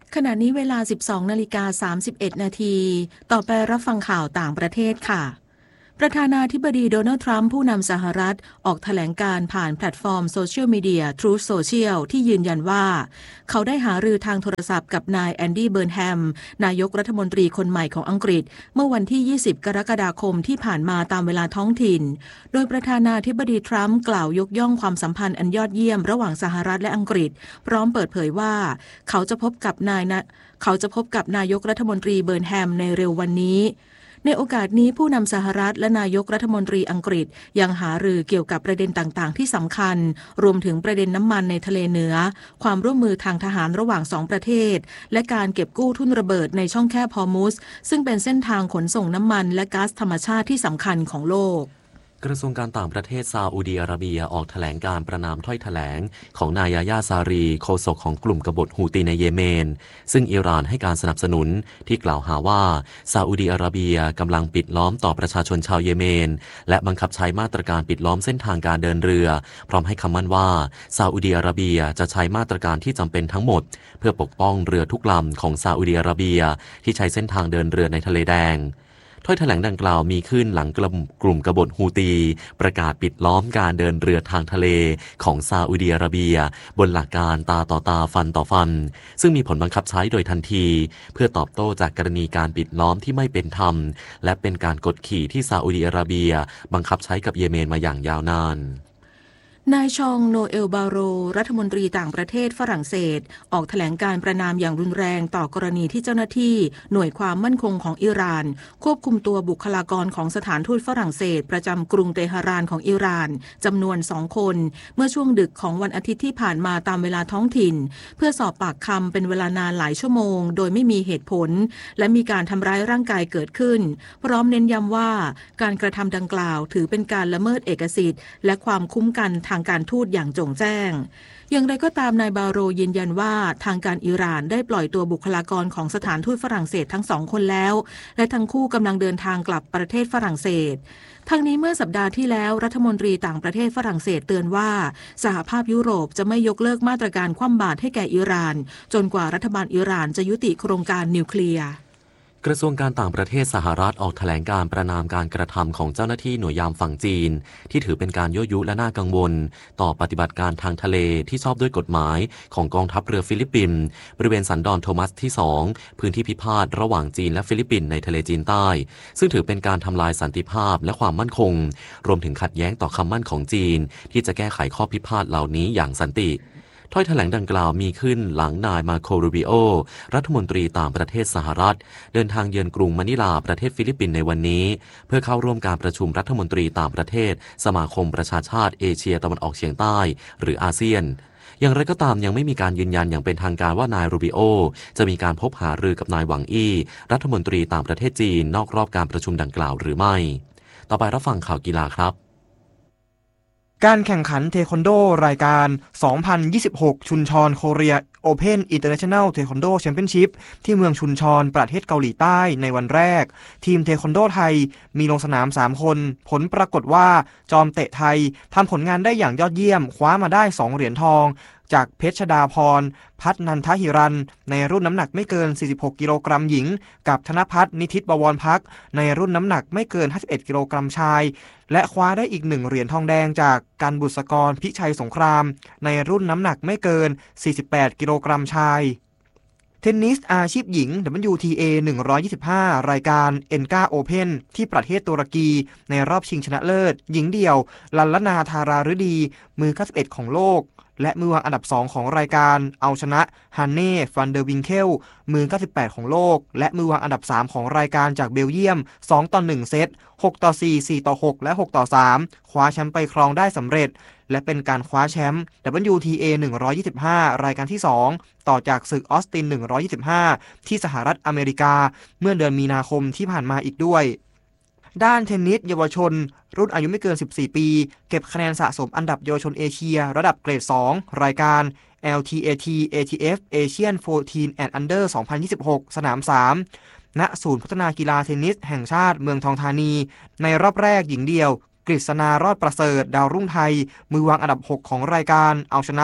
ขณะนี้เวลา สิบสองนาฬิกาสามสิบเอ็ดนาทีต่อไปรับฟังข่าวต่างประเทศค่ะประธานาธิบดีโดนัลด์ทรัมป์ผู้นำสหรัฐออกแถลงการผ่านแพลตฟอร์มโซเชียลมีเดีย Truth Social ที่ยืนยันว่าเขาได้หารือทางโทรศัพท์กับนายแอนดี้เบิร์นแฮมนายกรัฐมนตรีคนใหม่ของอังกฤษเมื่อวันที่ยี่สิบกรกฎาคมที่ผ่านมาตามเวลาท้องถิ่นโดยประธานาธิบดีทรัมป์กล่าวยกย่องความสัมพันธ์อันยอดเยี่ยมระหว่างสหรัฐและอังกฤษพร้อมเปิดเผยว่าเขาจะพบกับนายนะเขาจะพบกับนายกรัฐมนตรีเบิร์นแฮมในเร็ววันนี้ในโอกาสนี้ผู้นำสหรัฐและนายกรัฐมนตรีอังกฤษยังหารือเกี่ยวกับประเด็นต่างๆที่สำคัญรวมถึงประเด็นน้ำมันในทะเลเหนือความร่วมมือทางทหารระหว่างสองประเทศและการเก็บกู้ทุ่นระเบิดในช่องแคบฮอร์มุซซึ่งเป็นเส้นทางขนส่งน้ำมันและก๊าซธรรมชาติที่สำคัญของโลกกระทรวงการต่างประเทศซาอุดีอาระเบียออกแถลงการประณามถ้อยแถลงของนายยาญาซารีโฆษกของกลุ่มกบฏฮูตีในเยเมนซึ่งอิหร่านให้การสนับสนุนที่กล่าวหาว่าซาอุดีอาระเบียกำลังปิดล้อมต่อประชาชนชาวเยเมนและบังคับใช้มาตรการปิดล้อมเส้นทางการเดินเรือพร้อมให้คำมั่นว่าซาอุดีอาระเบียจะใช้มาตรการที่จำเป็นทั้งหมดเพื่อปกป้องเรือทุกลำของซาอุดีอาระเบียที่ใช้เส้นทางเดินเรือในทะเลแดงถ้อยแถลงดังกล่าวมีขึ้นหลังกลุ่มกลุ่มกบฏฮูตีประกาศปิดล้อมการเดินเรือทางทะเลของซาอุดิอาระเบียบนหลักการตาต่อตาฟันต่อฟันซึ่งมีผลบังคับใช้โดยทันทีเพื่อตอบโต้จากกรณีการปิดล้อมที่ไม่เป็นธรรมและเป็นการกดขี่ที่ซาอุดิอาระเบียบังคับใช้กับเยเมนมาอย่างยาวนานนายชองโนเอลบาโรรัฐมนตรีต่างประเทศฝรั่งเศสออกแถลงการประณามอย่างรุนแรงต่อกรณีที่เจ้าหน้าที่หน่วยความมั่นคงของอิหร่านควบคุมตัวบุคลากรของสถานทูตฝรั่งเศสประจำกรุงเตหะรานของอิหร่านจำนวนสองคนเมื่อช่วงดึกของวันอาทิตย์ที่ผ่านมาตามเวลาท้องถิ่นเพื่อสอบปากคำเป็นเวลานานหลายชั่วโมงโดยไม่มีเหตุผลและมีการทำร้ายร่างกายเกิดขึ้นพร้อมเน้นย้ำว่าการกระทำดังกล่าวถือเป็นการละเมิดเอกสิทธิ์และความคุ้มกันทางการทูตอย่างโจ่งแจ้งอย่างไรก็ตามนายบาโรยืนยันว่าทางการอิหร่านได้ปล่อยตัวบุคลากรของสถานทูตฝรั่งเศสทั้งสองคนแล้วและทั้งคู่กำลังเดินทางกลับประเทศฝรั่งเศสทั้งนี้เมื่อสัปดาห์ที่แล้วรัฐมนตรีต่างประเทศฝรั่งเศสเตือนว่าสหภาพยุโรปจะไม่ยกเลิกมาตรการคว่ำบาตรให้แก่อิหร่านจนกว่ารัฐบาลอิหร่านจะยุติโครงการนิวเคลียร์กระทรวงการต่างประเทศสหรัฐออกแถลงการประณามการกระทำของเจ้าหน้าที่หน่วยยามฝั่งจีนที่ถือเป็นการยั่วยุและน่ากังวลต่อปฏิบัติการทางทะเลที่ชอบด้วยกฎหมายของกองทัพเรือฟิลิปปินส์บริเวณสันดอนโทมัสที่สองพื้นที่พิพาทระหว่างจีนและฟิลิปปินส์ในทะเลจีนใต้ซึ่งถือเป็นการทำลายสันติภาพและความมั่นคงรวมถึงขัดแย้งต่อคำมั่นของจีนที่จะแก้ไขข้อพิพาทเหล่านี้อย่างสันติถ้อยแถลงดังกล่าวมีขึ้นหลังนายมาโครูบิโอรัฐมนตรีต่างประเทศสหรัฐเดินทางเยือนกรุงมะนิลาประเทศฟิลิปปินส์ในวันนี้เพื่อเข้าร่วมการประชุมรัฐมนตรีต่างประเทศสมาคมประชาชาติเอเชียตะวันออกเฉียงใต้หรืออาเซียนอย่างไรก็ตามยังไม่มีการยืนยันอย่างเป็นทางการว่านายรูบิโอจะมีการพบหารือกับนายหวังอี้รัฐมนตรีต่างประเทศจีนนอกรอบการประชุมดังกล่าวหรือไม่ต่อไปรับฟังข่าวกีฬาครับการแข่งขันเทควันโดรายการ สองพันยี่สิบหก ชุนชอนโคเรียโอเพ่นอินเตอร์เนชั่นแนลเทควันโดแชมเปี้ยนชิพที่เมืองชุนชอนประเทศเกาหลีใต้ในวันแรกทีมเทควันโดไทยมีลงสนามสามคนผลปรากฏว่าจอมเตะไทยทำผลงานได้อย่างยอดเยี่ยมคว้ามาได้สองเหรียญทองจากเพชรดาพรพัฒนันทหิรันในรุ่นน้ำหนักไม่เกินสี่สิบหกกิโลกรัมหญิงกับธนพัฒน์นิธิบวรพักในรุ่นน้ำหนักไม่เกินห้าสิบเอ็ดกิโลกรัมชายและคว้าได้อีกหนึ่งเหรียญทองแดงจากกันบุษกรพิชัยสงครามในรุ่นน้ำหนักไม่เกินสี่สิบแปดกิโลกรัมชายเทนนิสอาชีพหญิง ดับเบิลยู ที เอ หนึ่งร้อยยี่สิบห้า รายการ เอ็น จี เอ Open ที่ประเทศตุรกีในรอบชิงชนะเลิศหญิงเดี่ยวลัลลนาธาราฤดีมือเก้าสิบเอ็ดของโลกและมือวางอันดับสองของรายการเอาชนะฮันเน่ฟันเดอร์วิงเคลมือเก้าสิบแปดของโลกและมือวางอันดับสามของรายการจากเบลเยียมสองต่อหนึ่งเซตหกต่อสี่ สี่ต่อหกและหกต่อสามคว้าแชมป์ไปครองได้สำเร็จและเป็นการคว้าแชมป์ ดับเบิลยู ที เอ หนึ่งร้อยยี่สิบห้ารายการที่สองต่อจากศึกออสตินหนึ่งร้อยยี่สิบห้าที่สหรัฐอเมริกาเมื่อเดือนมีนาคมที่ผ่านมาอีกด้วยด้านเทนนิสเยาวชนรุ่นอายุไม่เกินสิบสี่ปีเก็บคะแนนสะสมอันดับเยาวชนเอเชียระดับเกรดสองรายการ แอล ที เอ ที เอ ที เอฟ Asian สิบสี่ and Under สองพันยี่สิบหกสนามสามณศูนย์พัฒนากีฬาเทนนิสแห่งชาติเมืองทองธานีในรอบแรกหญิงเดียวกฤษณารอดประเสริฐดาวรุ่งไทยมือวางอันดับหกของรายการเอาชนะ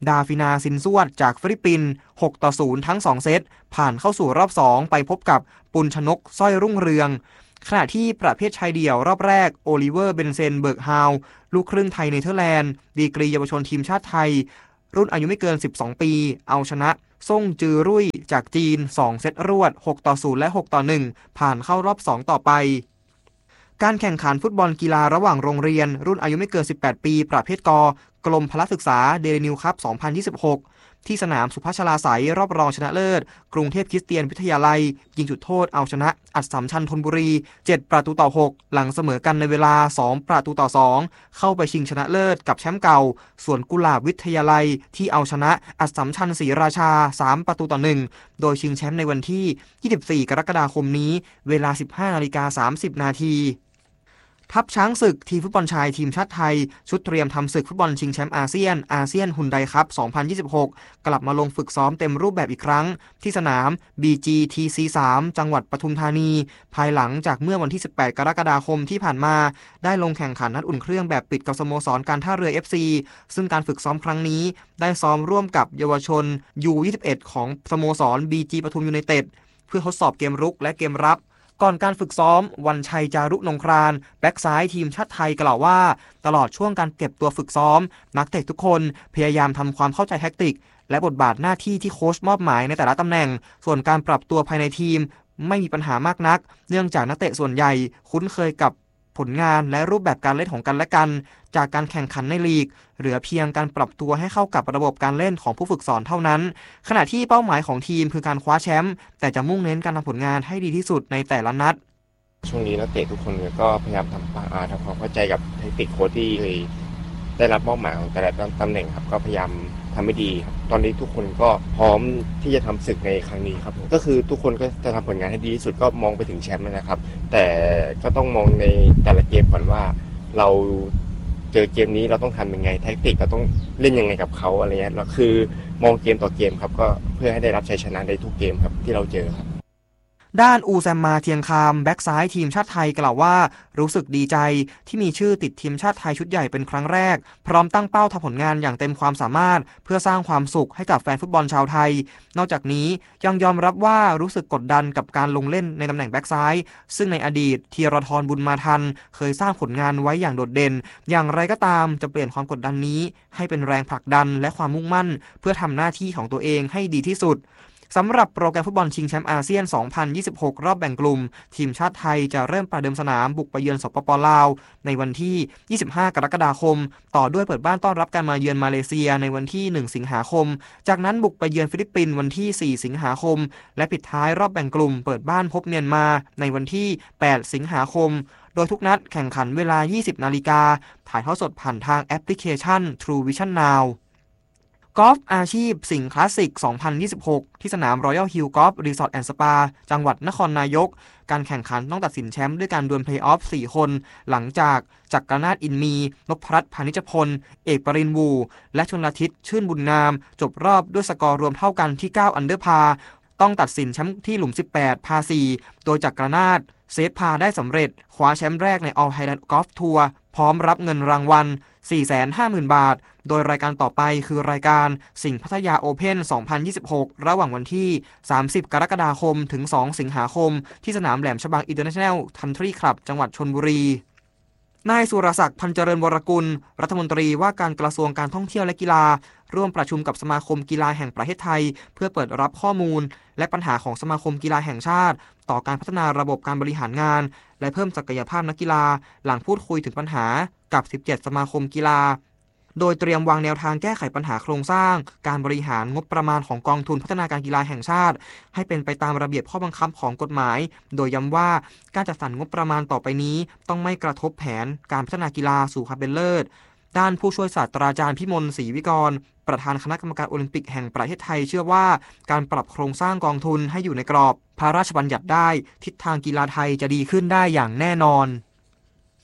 ดาฟินาซินซวดจากฟิลิปปินส์หกต่อศูนย์ทั้งสองเซตผ่านเข้าสู่รอบสองไปพบกับปุณชนกสร้อยรุ่งเรืองขณะที่ประเภทชายเดี่ยวรอบแรกโอลิเวอร์เบนเซนเบิร์กฮาวลูกครึ่งไทยเนเธอร์แลนด์ดีกรีเยาวชนทีมชาติไทยรุ่นอายุไม่เกินสิบสองปีเอาชนะซ่งจือรุ่ยจากจีนสองเซตรวดหกต่อศูนย์และหกต่อหนึ่งผ่านเข้ารอบสองต่อไปการแข่งขันฟุตบอลกีฬาระหว่างโรงเรียนรุ่นอายุไม่เกินสิบแปดปีประเภทกกรมพละศึกษาเดลินิวคัพสองพันยี่สิบหกที่สนามสุพัชราไสยรอบรองชนะเลิศกรุงเทพคริสเตียนวิทยาลัยยิงจุดโทษเอาชนะอัสสัมชัญธนบุรีเจ็ดประตูต่อหกหลังเสมอกันในเวลาสองประตูต่อสองเข้าไปชิงชนะเลิศกับแชมป์เก่าส่วนกุหลาบวิทยาลัยที่เอาชนะอัสสัมชัญศรีราชาสามประตูต่อหนึ่งโดยชิงแชมป์ในวันที่ยี่สิบสี่กรกฎาคมนี้เวลา สิบห้านาฬิกาสามสิบนาทีทัพช้างศึกทีมฟุตบอลชายทีมชาติไทยชุดเตรียมทำศึกฟุตบอลชิงแชมป์อาเซียนอาเซียนฮุนไดคัพสองพันยี่สิบหกกลับมาลงฝึกซ้อมเต็มรูปแบบอีกครั้งที่สนาม บี จี ที ซี สาม จังหวัดปทุมธานีภายหลังจากเมื่อวันที่สิบแปดกรกฎาคมที่ผ่านมาได้ลงแข่งขันนัดอุ่นเครื่องแบบปิดกับสโมสรการท่าเรือ เอฟ ซี ซึ่งการฝึกซ้อมครั้งนี้ได้ซ้อมร่วมกับเยาวชน ยู ยี่สิบเอ็ด ของสโมสร บี จี ปทุมยูไนเต็ดเพื่อทดสอบเกมรุกและเกมรับก่อนการฝึกซ้อมวันชัยจารุนงครานแบ็กซ้ายทีมชาติไทยกล่าวว่าตลอดช่วงการเก็บตัวฝึกซ้อมนักเตะทุกคนพยายามทำความเข้าใจแทคติกและบทบาทหน้าที่ที่โค้ชมอบหมายในแต่ละตำแหน่งส่วนการปรับตัวภายในทีมไม่มีปัญหามากนักเนื่องจากนักเตะส่วนใหญ่คุ้นเคยกับผลงานและรูปแบบการเล่นของกันและกันจากการแข่งขันในลีกเหลือเพียงการปรับตัวให้เข้ากับระบบการเล่นของผู้ฝึกสอนเท่านั้นขณะที่เป้าหมายของทีมคือการคว้าแชมป์แต่จะมุ่งเน้นการทำผลงานให้ดีที่สุดในแต่ละนัดช่วงนี้นักเตะทุกคนก็พยายามทำทำความเข้าใจกับเทคนิคโค้ชที่เคยได้รับมอบหมายของแต่ละตำแหน่งครับก็พยายามทำให้ดีครับตอนนี้ทุกคนก็พร้อมที่จะทำศึกในครั้งนี้ครับก็คือทุกคนก็จะทำผลงานให้ดีที่สุดก็มองไปถึงแชมป์นะครับแต่ก็ต้องมองในแต่ละเกมก่อนว่าเราเจอเกมนี้เราต้องทำยังไงแทคติกเราต้องเล่นยังไงกับเขาอะไรเงี้ยเราคือมองเกมต่อเกมครับก็เพื่อให้ได้รับชัยชนะในทุกเกมครับที่เราเจอครับด้านอูแซมมาเทียงคามแบ็กซ้ายทีมชาติไทยกล่าวว่ารู้สึกดีใจที่มีชื่อติดทีมชาติไทยชุดใหญ่เป็นครั้งแรกพร้อมตั้งเป้าทำผลงานอย่างเต็มความสามารถเพื่อสร้างความสุขให้กับแฟนฟุตบอลชาวไทยนอกจากนี้ยังยอมรับว่ารู้สึกกดดันกับการลงเล่นในตำแหน่งแบ็กซ้ายซึ่งในอดีตธีรทรบุญมาทันเคยสร้างผลงานไว้อย่างโดดเด่นอย่างไรก็ตามจะเปลี่ยนความกดดันนี้ให้เป็นแรงผลักดันและความมุ่งมั่นเพื่อทำหน้าที่ของตัวเองให้ดีที่สุดสำหรับโปรแกรมฟุตบอลชิงแชมป์อาเซียน สองพันยี่สิบหก รอบแบ่งกลุ่มทีมชาติไทยจะเริ่มประเดิมสนามบุกไปเยือนสปป.ลาวในวันที่ ยี่สิบห้ากรกฎาคมต่อด้วยเปิดบ้านต้อนรับการมาเยือนมาเลเซียในวันที่ หนึ่งสิงหาคมจากนั้นบุกไปเยือนฟิลิปปินส์วันที่ สี่สิงหาคมและปิดท้ายรอบแบ่งกลุ่มเปิดบ้านพบเมียนมาในวันที่ แปดสิงหาคมโดยทุกนัดแข่งขันเวลา ยี่สิบนาฬิกาถ่ายทอดสดผ่านทางแอปพลิเคชัน True Vision Nowกอล์ฟอาชีพสิงห์คลาสสิก สองพันยี่สิบหก ที่สนาม Royal Hill Golf Resort and Spa จังหวัดนครนายกการแข่งขันต้องตัดสินแชมป์ด้วยการดวลเพลย์ออฟ สี่ คนหลังจากจักรนาถอินมีนพรัตน์พานิชพลเอกปรินทร์วูและชลทิศชื่นบุญงามจบรอบด้วยสกอร์รวมเท่ากันที่ เก้า อันเดอร์พาร์ต้องตัดสินแชมป์ที่หลุม สิบแปด พา สี่ โดยจักรนาถเซฟพาได้สำเร็จคว้าแชมป์แรกใน All Thailand Golf Tour พร้อมรับเงินรางวัล สี่แสนห้าหมื่น บาทโดยรายการต่อไปคือรายการสิงห์พัทยาโอเพ่น สองพันยี่สิบหก ระหว่างวันที่ สามสิบกรกฎาคมถึง สองสิงหาคมที่สนามแหลมฉบัง International Country Club จังหวัดชลบุรีนายสุรศักดิ์พันเจริญวรกุลรัฐมนตรีว่าการกระทรวงการท่องเที่ยวและกีฬาร่วมประชุมกับสมาคมกีฬาแห่งประเทศไทยเพื่อเปิดรับข้อมูลและปัญหาของสมาคมกีฬาแห่งชาติต่อการพัฒนาระบบการบริหารงานและเพิ่มศักยภาพนักกีฬาหลังพูดคุยถึงปัญหากับสิบเจ็ดสมาคมกีฬาโดยเตรียมวางแนวทางแก้ไขปัญหาโครงสร้างการบริหารงบประมาณของกองทุนพัฒนาการกีฬาแห่งชาติให้เป็นไปตามระเบียบข้อบังคับของกฎหมายโดยย้ำว่าการจัดสรรงบประมาณต่อไปนี้ต้องไม่กระทบแผนการพัฒนากีฬาสู่ความเป็นเลิศด้านผู้ช่วยศาสตราจารย์พิมลศรีวิกรประธานคณะกรรมการโอลิมปิกแห่งประเทศไทยเชื่อว่าการปรับโครงสร้างกองทุนให้อยู่ในกรอบพระราชบัญญัติได้ทิศทางกีฬาไทยจะดีขึ้นได้อย่างแน่นอน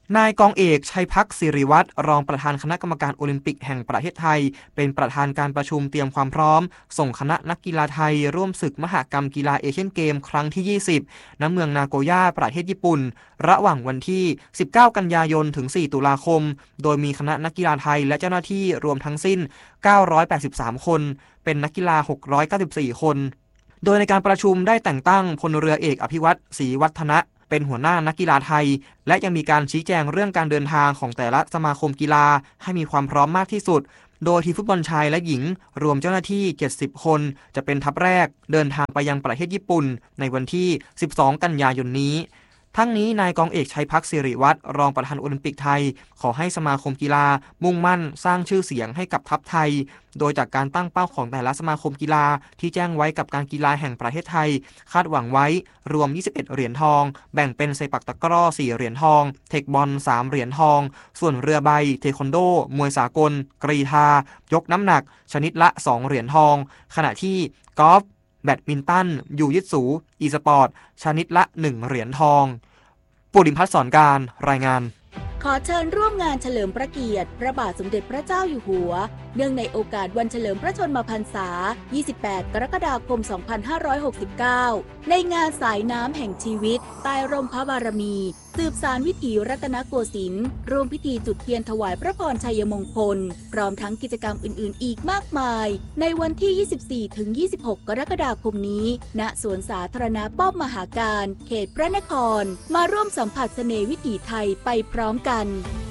นายกองเอกชัยพักศิริวัฒน์รองประธานคณะกรรมการโอลิมปิกแห่งประเทศไทยเป็นประธานการประชุมเตรียมความพร้อมส่งคณะนักกีฬาไทยร่วมศึกมหกรรมกีฬาเอเชียนเกมครั้งที่ยี่สิบณเมืองนาโกย่าประเทศญี่ปุ่นระหว่างวันที่สิบเก้ากันยายนถึงสี่ตุลาคมโดยมีคณะนักกีฬาไทยและเจ้าหน้าที่รวมทั้งสิ้นเก้าร้อยแปดสิบสามคนเป็นนักกีฬาหกร้อยเก้าสิบสี่คนโดยในการประชุมได้แต่งตั้งพลเรือเอกอภิวัตรศรีวัฒนะเป็นหัวหน้านักกีฬาไทยและยังมีการชี้แจงเรื่องการเดินทางของแต่ละสมาคมกีฬาให้มีความพร้อมมากที่สุดโดยทีมฟุตบอลชายและหญิงรวมเจ้าหน้าที่เจ็ดสิบคนจะเป็นทัพแรกเดินทางไปยังประเทศญี่ปุ่นในวันที่สิบสองกันยายนนี้ทั้งนี้นายกองเอกชัยพักศิริวัฒน์รองประธานโอลิมปิกไทยขอให้สมาคมกีฬามุ่งมั่นสร้างชื่อเสียงให้กับทัพไทยโดยจากการตั้งเป้าของแต่ละสมาคมกีฬาที่แจ้งไว้กับการกีฬาแห่งประเทศไทยคาดหวังไว้รวมยี่สิบเอ็ดเหรียญทองแบ่งเป็นเซปักตะกร้อสี่เหรียญทองเทคบอลสามเหรียญทองส่วนเรือใบเทควันโดมวยสากลกรีฑายกน้ำหนักชนิดละสองเหรียญทองขณะที่กอล์ฟแบดมินตันยูยิตสูอีสปอร์ตชนิดละหนึ่งเหรียญทองปุริมพัฒน์สอนการรายงานขอเชิญร่วมงานเฉลิมพระเกียรติพระบาทสมเด็จพระเจ้าอยู่หัวเนื่องในโอกาสวันเฉลิมพระชนมพรรษายี่สิบแปดกรกฎาคมสองพันห้าร้อยหกสิบเก้าในงานสายน้ำแห่งชีวิตใต้ร่มพระบารมีสืบสานวิถีรัตนโกสินทร์ร่วมพิธีจุดเทียนถวายพระพรชัยมงคลพร้อมทั้งกิจกรรมอื่นๆอีกมากมายในวันที่ ยี่สิบสี่ถึงยี่สิบหก กรกฎาคมนี้ณสวนสาธารณะป้อมมหาการเขตพระนครมาร่วมสัมผัสเสน่ห์วิถีไทยไปพร้อมกัน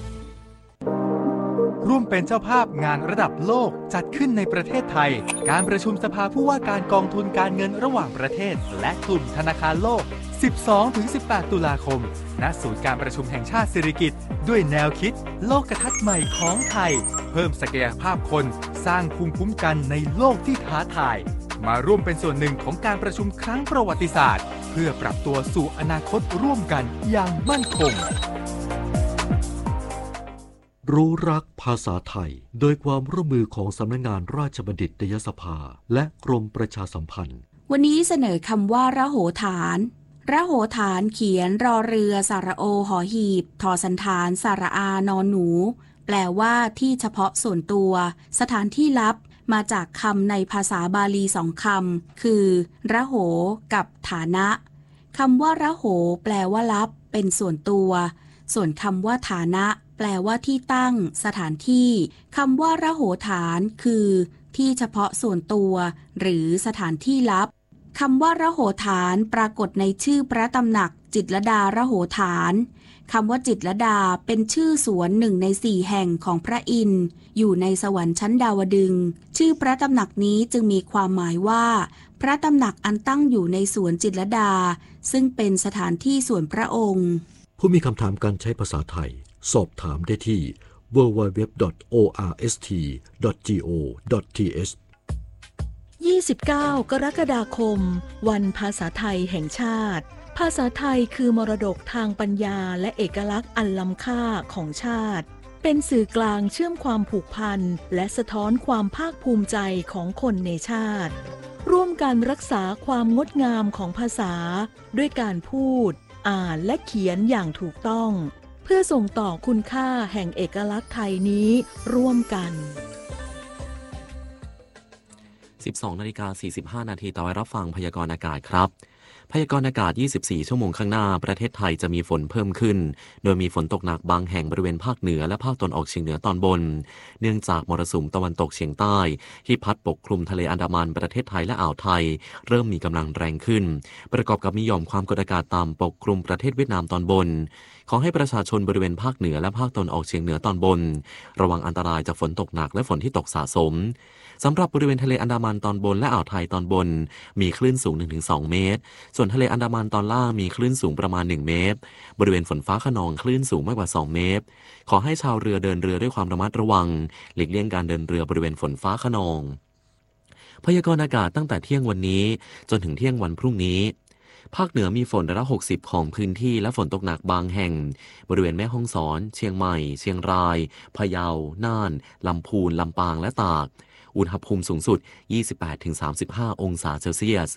ร่วมเป็นเจ้าภาพงานระดับโลกจัดขึ้นในประเทศไทยการประชุมสภาผู้ว่าการกองทุนการเงินระหว่างประเทศและกลุ่มธนาคารโลก สิบสองถึงสิบแปด ตุลาคมณศูนย์การประชุมแห่งชาติสิริกิติ์ด้วยแนวคิดโลกทัศน์ใหม่ของไทยเพิ่มศักยภาพคนสร้างภูมิคุ้มกันในโลกที่ท้าทายมาร่วมเป็นส่วนหนึ่งของการประชุมครั้งประวัติศาสตร์เพื่อปรับตัวสู่อนาคตร่วมกันอย่างมั่นคงรู้รักภาษาไทยโดยความร่วมมือของสำนักงานราชบัณฑิตยสภาและกรมประชาสัมพันธ์วันนี้เสนอคำว่าระโหฐานระโหฐานเขียนรอเรือสระโอหอหีบทอสันฐานสระอานอนหนูแปลว่าที่เฉพาะส่วนตัวสถานที่ลับมาจากคำในภาษาบาลีสองคำคือระโหกับฐานะคำว่าระโหแปลว่าลับเป็นส่วนตัวส่วนคำว่าฐานะแปลว่าที่ตั้งสถานที่คำว่าระโหฐานคือที่เฉพาะส่วนตัวหรือสถานที่ลับคำว่าระโหฐานปรากฏในชื่อพระตำหนักจิตรลดาระโหฐานคำว่าจิตรลดาเป็นชื่อสวนหนึ่งในสี่แห่งของพระอินทร์อยู่ในสวรรค์ชั้นดาวดึงส์ชื่อพระตำหนักนี้จึงมีความหมายว่าพระตำหนักอันตั้งอยู่ในสวนจิตรลดาซึ่งเป็นสถานที่ส่วนพระองค์ผู้มีคำถามการใช้ภาษาไทยสอบถามได้ที่ ดับเบิลยู ดับเบิลยู ดับเบิลยู ดอท โอ อาร์ เอส ที ดอท จี โอ ดอท ที เอชยี่สิบเก้ากรกฎาคมวันภาษาไทยแห่งชาติภาษาไทยคือมรดกทางปัญญาและเอกลักษณ์อันล้ำค่าของชาติเป็นสื่อกลางเชื่อมความผูกพันและสะท้อนความภาคภูมิใจของคนในชาติร่วมกันรักษาความงดงามของภาษาด้วยการพูดอ่านและเขียนอย่างถูกต้องเพื่อส่งต่อคุณค่าแห่งเอกลักษณ์ไทยนี้ร่วมกันสิบสองนาฬิกาสี่สิบห้านาทีต่อไปรับฟังพยากรณ์อากาศครับพยากรณ์อากาศยี่สิบสี่ชั่วโมงข้างหน้าประเทศไทยจะมีฝนเพิ่มขึ้นโดยมีฝนตกหนักบางแห่งบริเวณภาคเหนือและภาคตะวันออกเฉียงเหนือตอนบนเนื่องจากมรสุมตะวันตกเฉียงใต้ที่พัดปกคลุมทะเลอันดามันประเทศไทยและอ่าวไทยเริ่มมีกำลังแรงขึ้นประกอบกับมีหย่อมความกดอากาศต่ำปกคลุมประเทศเวียดนามตอนบนขอให้ประชาชนบริเวณภาคเหนือและภาคตะวันออกเฉียงเหนือตอนบนระวังอันตรายจากฝนตกหนักและฝนที่ตกสะสมสำหรับบริเวณทะเลอันดามันตอนบนและอ่าวไทยตอนบนมีคลื่นสูง หนึ่งถึงสอง เมตรส่วนทะเลอันดามันตอนล่างมีคลื่นสูงประมาณหนึ่งเมตรบริเวณฝนฟ้าคะนองคลื่นสูงมากกว่าสองเมตรขอให้ชาวเรือเดินเรือด้วยความระมัดระวังหลีกเลี่ยงการเดินเรือบริเวณฝนฟ้าคะนองพยากรณ์อากาศตั้งแต่เที่ยงวันนี้จนถึงเที่ยงวันพรุ่งนี้ภาคเหนือมีฝนร้อยละหกสิบของพื้นที่และฝนตกหนักบางแห่งบริเวณแม่ฮ่องสอนเชียงใหม่เชียงรายพะเยาน่านลำพูนลำปางและตากอุณหภูมิสูงสุด ยี่สิบแปดถึงสามสิบห้า องศาเซลเซียส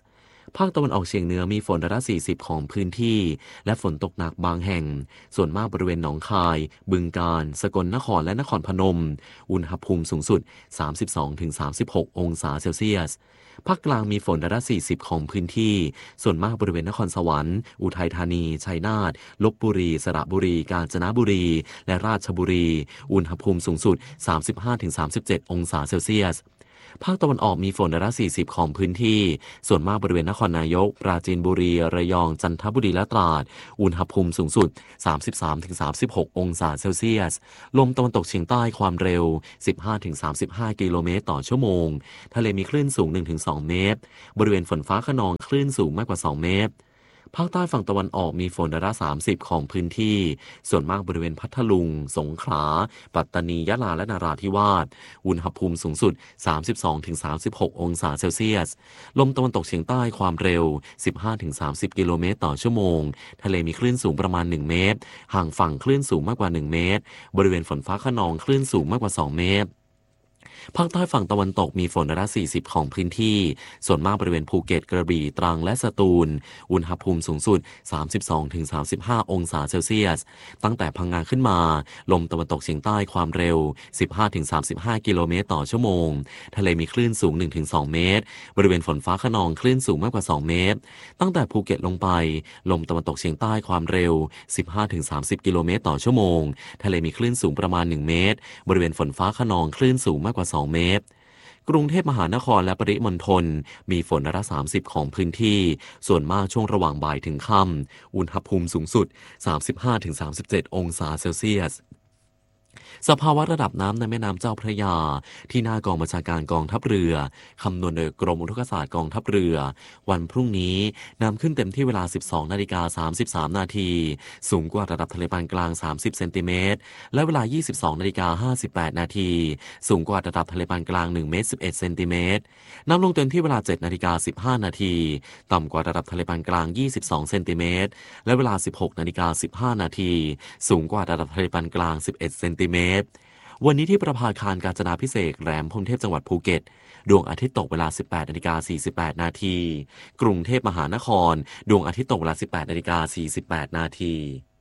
ภาคตะวันออกเฉียงเหนือมีฝนร้อยละสี่สิบของพื้นที่และฝนตกหนักบางแห่งส่วนมากบริเวณหนองคายบึงกาฬสกลนครและนครพนมอุณหภูมิสูงสุด สามสิบสองถึงสามสิบหก องศาเซลเซียสภาคกลางมีฝนร้อยละสี่สิบของพื้นที่ส่วนมากบริเวณนครสวรรค์อุทัยธานีชัยนาทลพบุรีสระบุรีกาญจนบุรีและราชบุรีอุณหภูมิสูงสุด สามสิบห้าถึงสามสิบเจ็ด องศาเซลเซียสภาคตะวันออกมีฝนร้อยละสี่สิบของพื้นที่ส่วนมากบริเวณนครนายกปราจีนบุรีระยองจันทบุรีและตราดอุณหภูมิสูงสุด สามสิบสามถึงสามสิบหก องศาเซลเซียสลมตะวันตกเฉียงใต้ความเร็ว สิบห้าถึงสามสิบห้า กิโลเมตรต่อชั่วโมงทะเลมีคลื่นสูง หนึ่งถึงสอง เมตรบริเวณฝนฟ้าคะนองคลื่นสูงมากกว่าสองเมตรภาคใต้ฝั่งตะวันออกมีฝนร้อยละสามสิบของพื้นที่ส่วนมากบริเวณพัทลุงสงขลาปัตตานียะลาและนราธิวาสอุณหภูมิสูงสุด สามสิบสองถึงสามสิบหก องศาเซลเซียสลมตะวันตกเฉียงใต้ความเร็ว สิบห้าถึงสามสิบ กิโลเมตรต่อชั่วโมงทะเลมีคลื่นสูงประมาณหนึ่งเมตรห่างฝั่งคลื่นสูงมากกว่าหนึ่งเมตรบริเวณฝนฟ้าคะนองคลื่นสูงมากกว่าสองเมตรภาคใต้ฝั่งตะวันตกมีฝนร้อยละสี่สิบของพื้นที่ส่วนมากบริเวณภูเก็ตกระบี่ตรังและสตูลอุณหภูมิสูงสุด สามสิบสองถึงสามสิบห้า องศาเซลเซียสตั้งแต่พังงาขึ้นมาลมตะวันตกเฉียงใต้ความเร็ว สิบห้าถึงสามสิบห้า กิโลเมตรต่อชั่วโมงทะเลมีคลื่นสูง หนึ่งถึงสอง เมตรบริเวณฝนฟ้าคะนองคลื่นสูงมากกว่าสองเมตรตั้งแต่ภูเก็ตลงไปลมตะวันตกเฉียงใต้ความเร็ว สิบห้าถึงสามสิบ กิโลเมตรต่อชั่วโมงทะเลมีคลื่นสูงประมาณหนึ่งเมตรบริเวณฝนฟ้าคะนองคลื่นสูงมากกว่าสองเมตรกรุงเทพมหานครและปริมณฑลมีฝนร้อยละสามสิบของพื้นที่ส่วนมากช่วงระหว่างบ่ายถึงค่ำอุณหภูมิสูงสุด สามสิบห้าถึงสามสิบเจ็ด องศาเซลเซียสสภาวะระดับน้ำในแม่น้ำเจ้าพระยาที่หน้ากองบัญชาการกองทัพเรือคำนวณโดยกรมอุทกศาสตร์กองทัพเรือวันพรุ่งนี้น้ำขึ้นเต็มที่เวลา สิบสองนาฬิกาสามสิบสาม นาทีสูงกว่าระดับทะเลปานกลางสามสิบเซนติเมตรและเวลา ยี่สิบสองนาฬิกาห้าสิบแปด นาทีสูงกว่าระดับทะเลปานกลางหนึ่งเมตรสิบเอ็ดเซนติเมตรน้ำลงเต็มที่เวลา เจ็ดนาฬิกาสิบห้า นาทีต่ำกว่าระดับทะเลปานกลางยี่สิบสองเซนติเมตรและเวลา สิบหกนาฬิกาสิบห้า นาทีสูงกว่าระดับทะเลปานกลางสิบเอ็ดเซนติเมตรวันนี้ที่ประภาคารกาญจนาภิเษกแหลมพรหมเทพจังหวัดภูเก็ตดวงอาทิตย์ตกเวลา สิบแปดนาฬิกาสี่สิบแปด นาทีกรุงเทพมหานครดวงอาทิตย์ตกเวลา สิบแปดนาฬิกาสี่สิบแปด นาที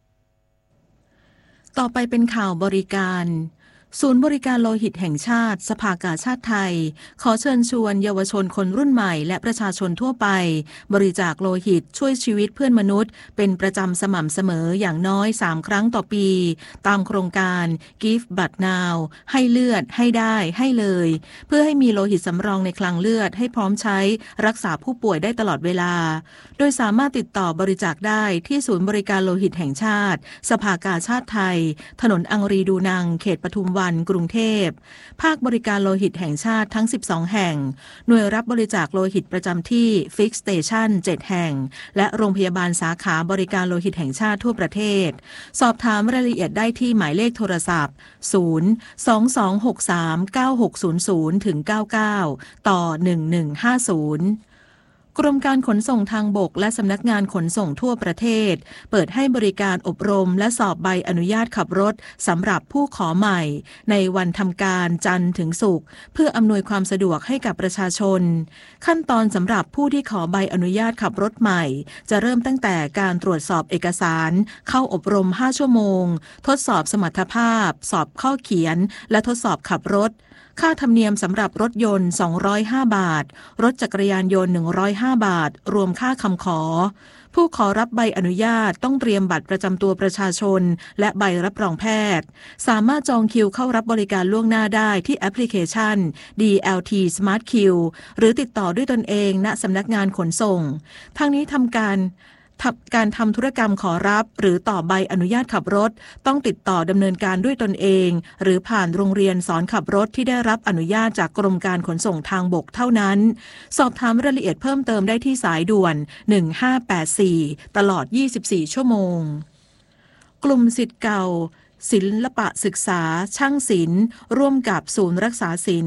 ต่อไปเป็นข่าวบริการศูนย์บริการโลหิตแห่งชาติสภากาชาดไทยขอเชิญชวนเยาวชนคนรุ่นใหม่และประชาชนทั่วไปบริจาคโลหิตช่วยชีวิตเพื่อนมนุษย์เป็นประจำสม่ำเสมออย่างน้อยสามครั้งต่อปีตามโครงการ Give Blood Now ให้เลือดให้ได้ให้เลยเพื่อให้มีโลหิตสำรองในคลังเลือดให้พร้อมใช้รักษาผู้ป่วยได้ตลอดเวลาโดยสามารถติดต่อบริจาคได้ที่ศูนย์บริการโลหิตแห่งชาติสภากาชาดไทยถนนอังรีดูนังเขตปทุมวันกรุงเทพภาคบริการโลหิตแห่งชาติทั้งสิบสองแห่งหน่วยรับบริจาคโลหิตประจำที่ Fix Station เจ็ดแห่งและโรงพยาบาลสาขาบริการโลหิตแห่งชาติทั่วประเทศสอบถามรายละเอียดได้ที่หมายเลขโทรศัพท์ศูนย์ สอง สอง หก สาม เก้า หก ศูนย์ ศูนย์ ถึง เก้า เก้า ต่อ หนึ่ง หนึ่ง ห้า ศูนย์กรมการขนส่งทางบกและสำนักงานขนส่งทั่วประเทศเปิดให้บริการอบรมและสอบใบอนุญาตขับรถสำหรับผู้ขอใหม่ในวันทำการจันทร์ถึงศุกร์เพื่ออำนวยความสะดวกให้กับประชาชนขั้นตอนสำหรับผู้ที่ขอใบอนุญาตขับรถใหม่จะเริ่มตั้งแต่การตรวจสอบเอกสารเข้าอบรมห้าชั่วโมงทดสอบสมรรถภาพสอบข้อเขียนและทดสอบขับรถค่าธรรมเนียมสำหรับรถยนต์สองร้อยห้าบาทรถจักรยานยนต์หนึ่งร้อยห้าบาทรวมค่าคำขอผู้ขอรับใบอนุญาตต้องเตรียมบัตรประจำตัวประชาชนและใบรับรองแพทย์สามารถจองคิวเข้ารับบริการล่วงหน้าได้ที่แอปพลิเคชัน ดี แอล ที Smart Queue หรือติดต่อด้วยตนเองณสำนักงานขนส่งทางนี้ทำการการทำธุรกรรมขอรับหรือต่อใบอนุญาตขับรถต้องติดต่อดำเนินการด้วยตนเองหรือผ่านโรงเรียนสอนขับรถที่ได้รับอนุญาตจากกรมการขนส่งทางบกเท่านั้นสอบถามรายละเอียดเพิ่มเติมได้ที่สายด่วนหนึ่งห้าแปดสี่ตลอดยี่สิบสี่ชั่วโมงกลุ่มศิษย์เก่าศิลปะศึกษาช่างศิลป์ร่วมกับศูนย์รักษาศิลป์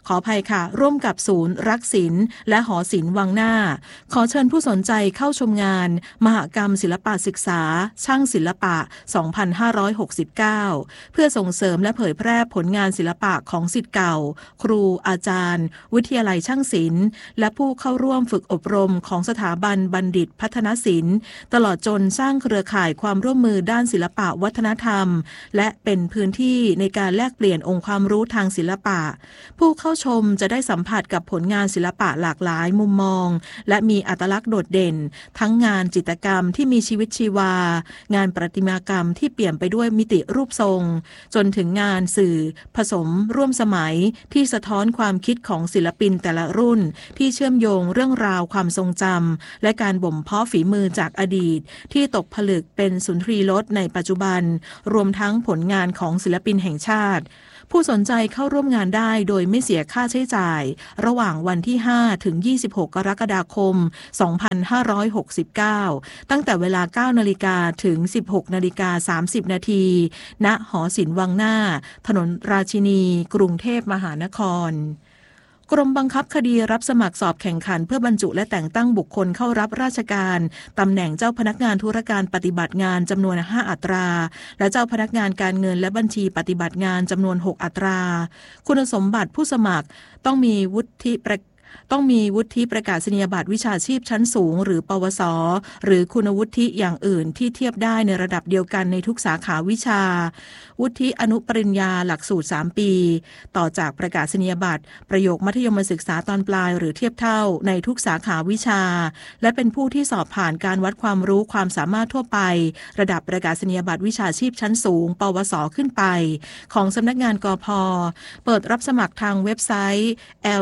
ขออภัยค่ะร่วมกับศูนย์รักศิลป์และหอศิลป์วังหน้าขอเชิญผู้สนใจเข้าชมงานมหกรรมศิลปะศึกษาช่างศิลปะ สองพันห้าร้อยหกสิบเก้า เพื่อส่งเสริมและเผยแพร่ผลงานศิลปะของศิษย์เก่าครูอาจารย์วิทยาลัยช่างศิลป์และผู้เข้าร่วมฝึกอบรมของสถาบันบัณฑิตพัฒนศิลป์ตลอดจนสร้างเครือข่ายความร่วมมือด้านศิลปะวัฒนธรรมและเป็นพื้นที่ในการแลกเปลี่ยนองค์ความรู้ทางศิลปะผู้เข้าชมจะได้สัมผัสกับผลงานศิลปะหลากหลายมุมมองและมีอัตลักษณ์โดดเด่นทั้งงานจิตรกรรมที่มีชีวิตชีวางานประติมากรรมที่เปี่ยมไปด้วยมิติรูปทรงจนถึงงานสื่อผสมร่วมสมัยที่สะท้อนความคิดของศิลปินแต่ละรุ่นที่เชื่อมโยงเรื่องราวความทรงจำและการบ่มเพาะฝีมือจากอดีตที่ตกผลึกเป็นสุนทรีรสในปัจจุบันรวมทั้งผลงานของศิลปินแห่งชาติผู้สนใจเข้าร่วมงานได้โดยไม่เสียค่าใช้จ่ายระหว่างวันที่ห้าถึงยี่สิบหกกรกฎาคมสองพันห้าร้อยหกสิบเก้าตั้งแต่เวลา เก้านาฬิกา ถึง สิบหกนาฬิกาสามสิบนาทีณหอศิลป์วังหน้าถนนราชินีกรุงเทพมหานครกรมบังคับคดีรับสมัครสอบแข่งขันเพื่อบรรจุและแต่งตั้งบุคคลเข้ารับราชการตำแหน่งเจ้าพนักงานธุรการปฏิบัติงานจำนวนห้าอัตราและเจ้าพนักงานการเงินและบัญชีปฏิบัติงานจำนวนหกอัตราคุณสมบัติผู้สมัครต้องมีวุฒิประต้องมีวุฒิประกาศนียบัตรวิชาชีพชั้นสูงหรือปวสหรือคุณวุฒิอย่างอื่นที่เทียบได้ในระดับเดียวกันในทุกสาขาวิชาวุฒิอนุปริญญาหลักสูตรสามปีต่อจากประกาศนียบัตรประโยคมัธยมศึกษาตอนปลายหรือเทียบเท่าในทุกสาขาวิชาและเป็นผู้ที่สอบผ่านการวัดความรู้ความสามารถทั่วไประดับประกาศนียบัตรวิชาชีพชั้นสูงปวสขึ้นไปของสำนักงานกพ.เปิดรับสมัครทางเว็บไซต์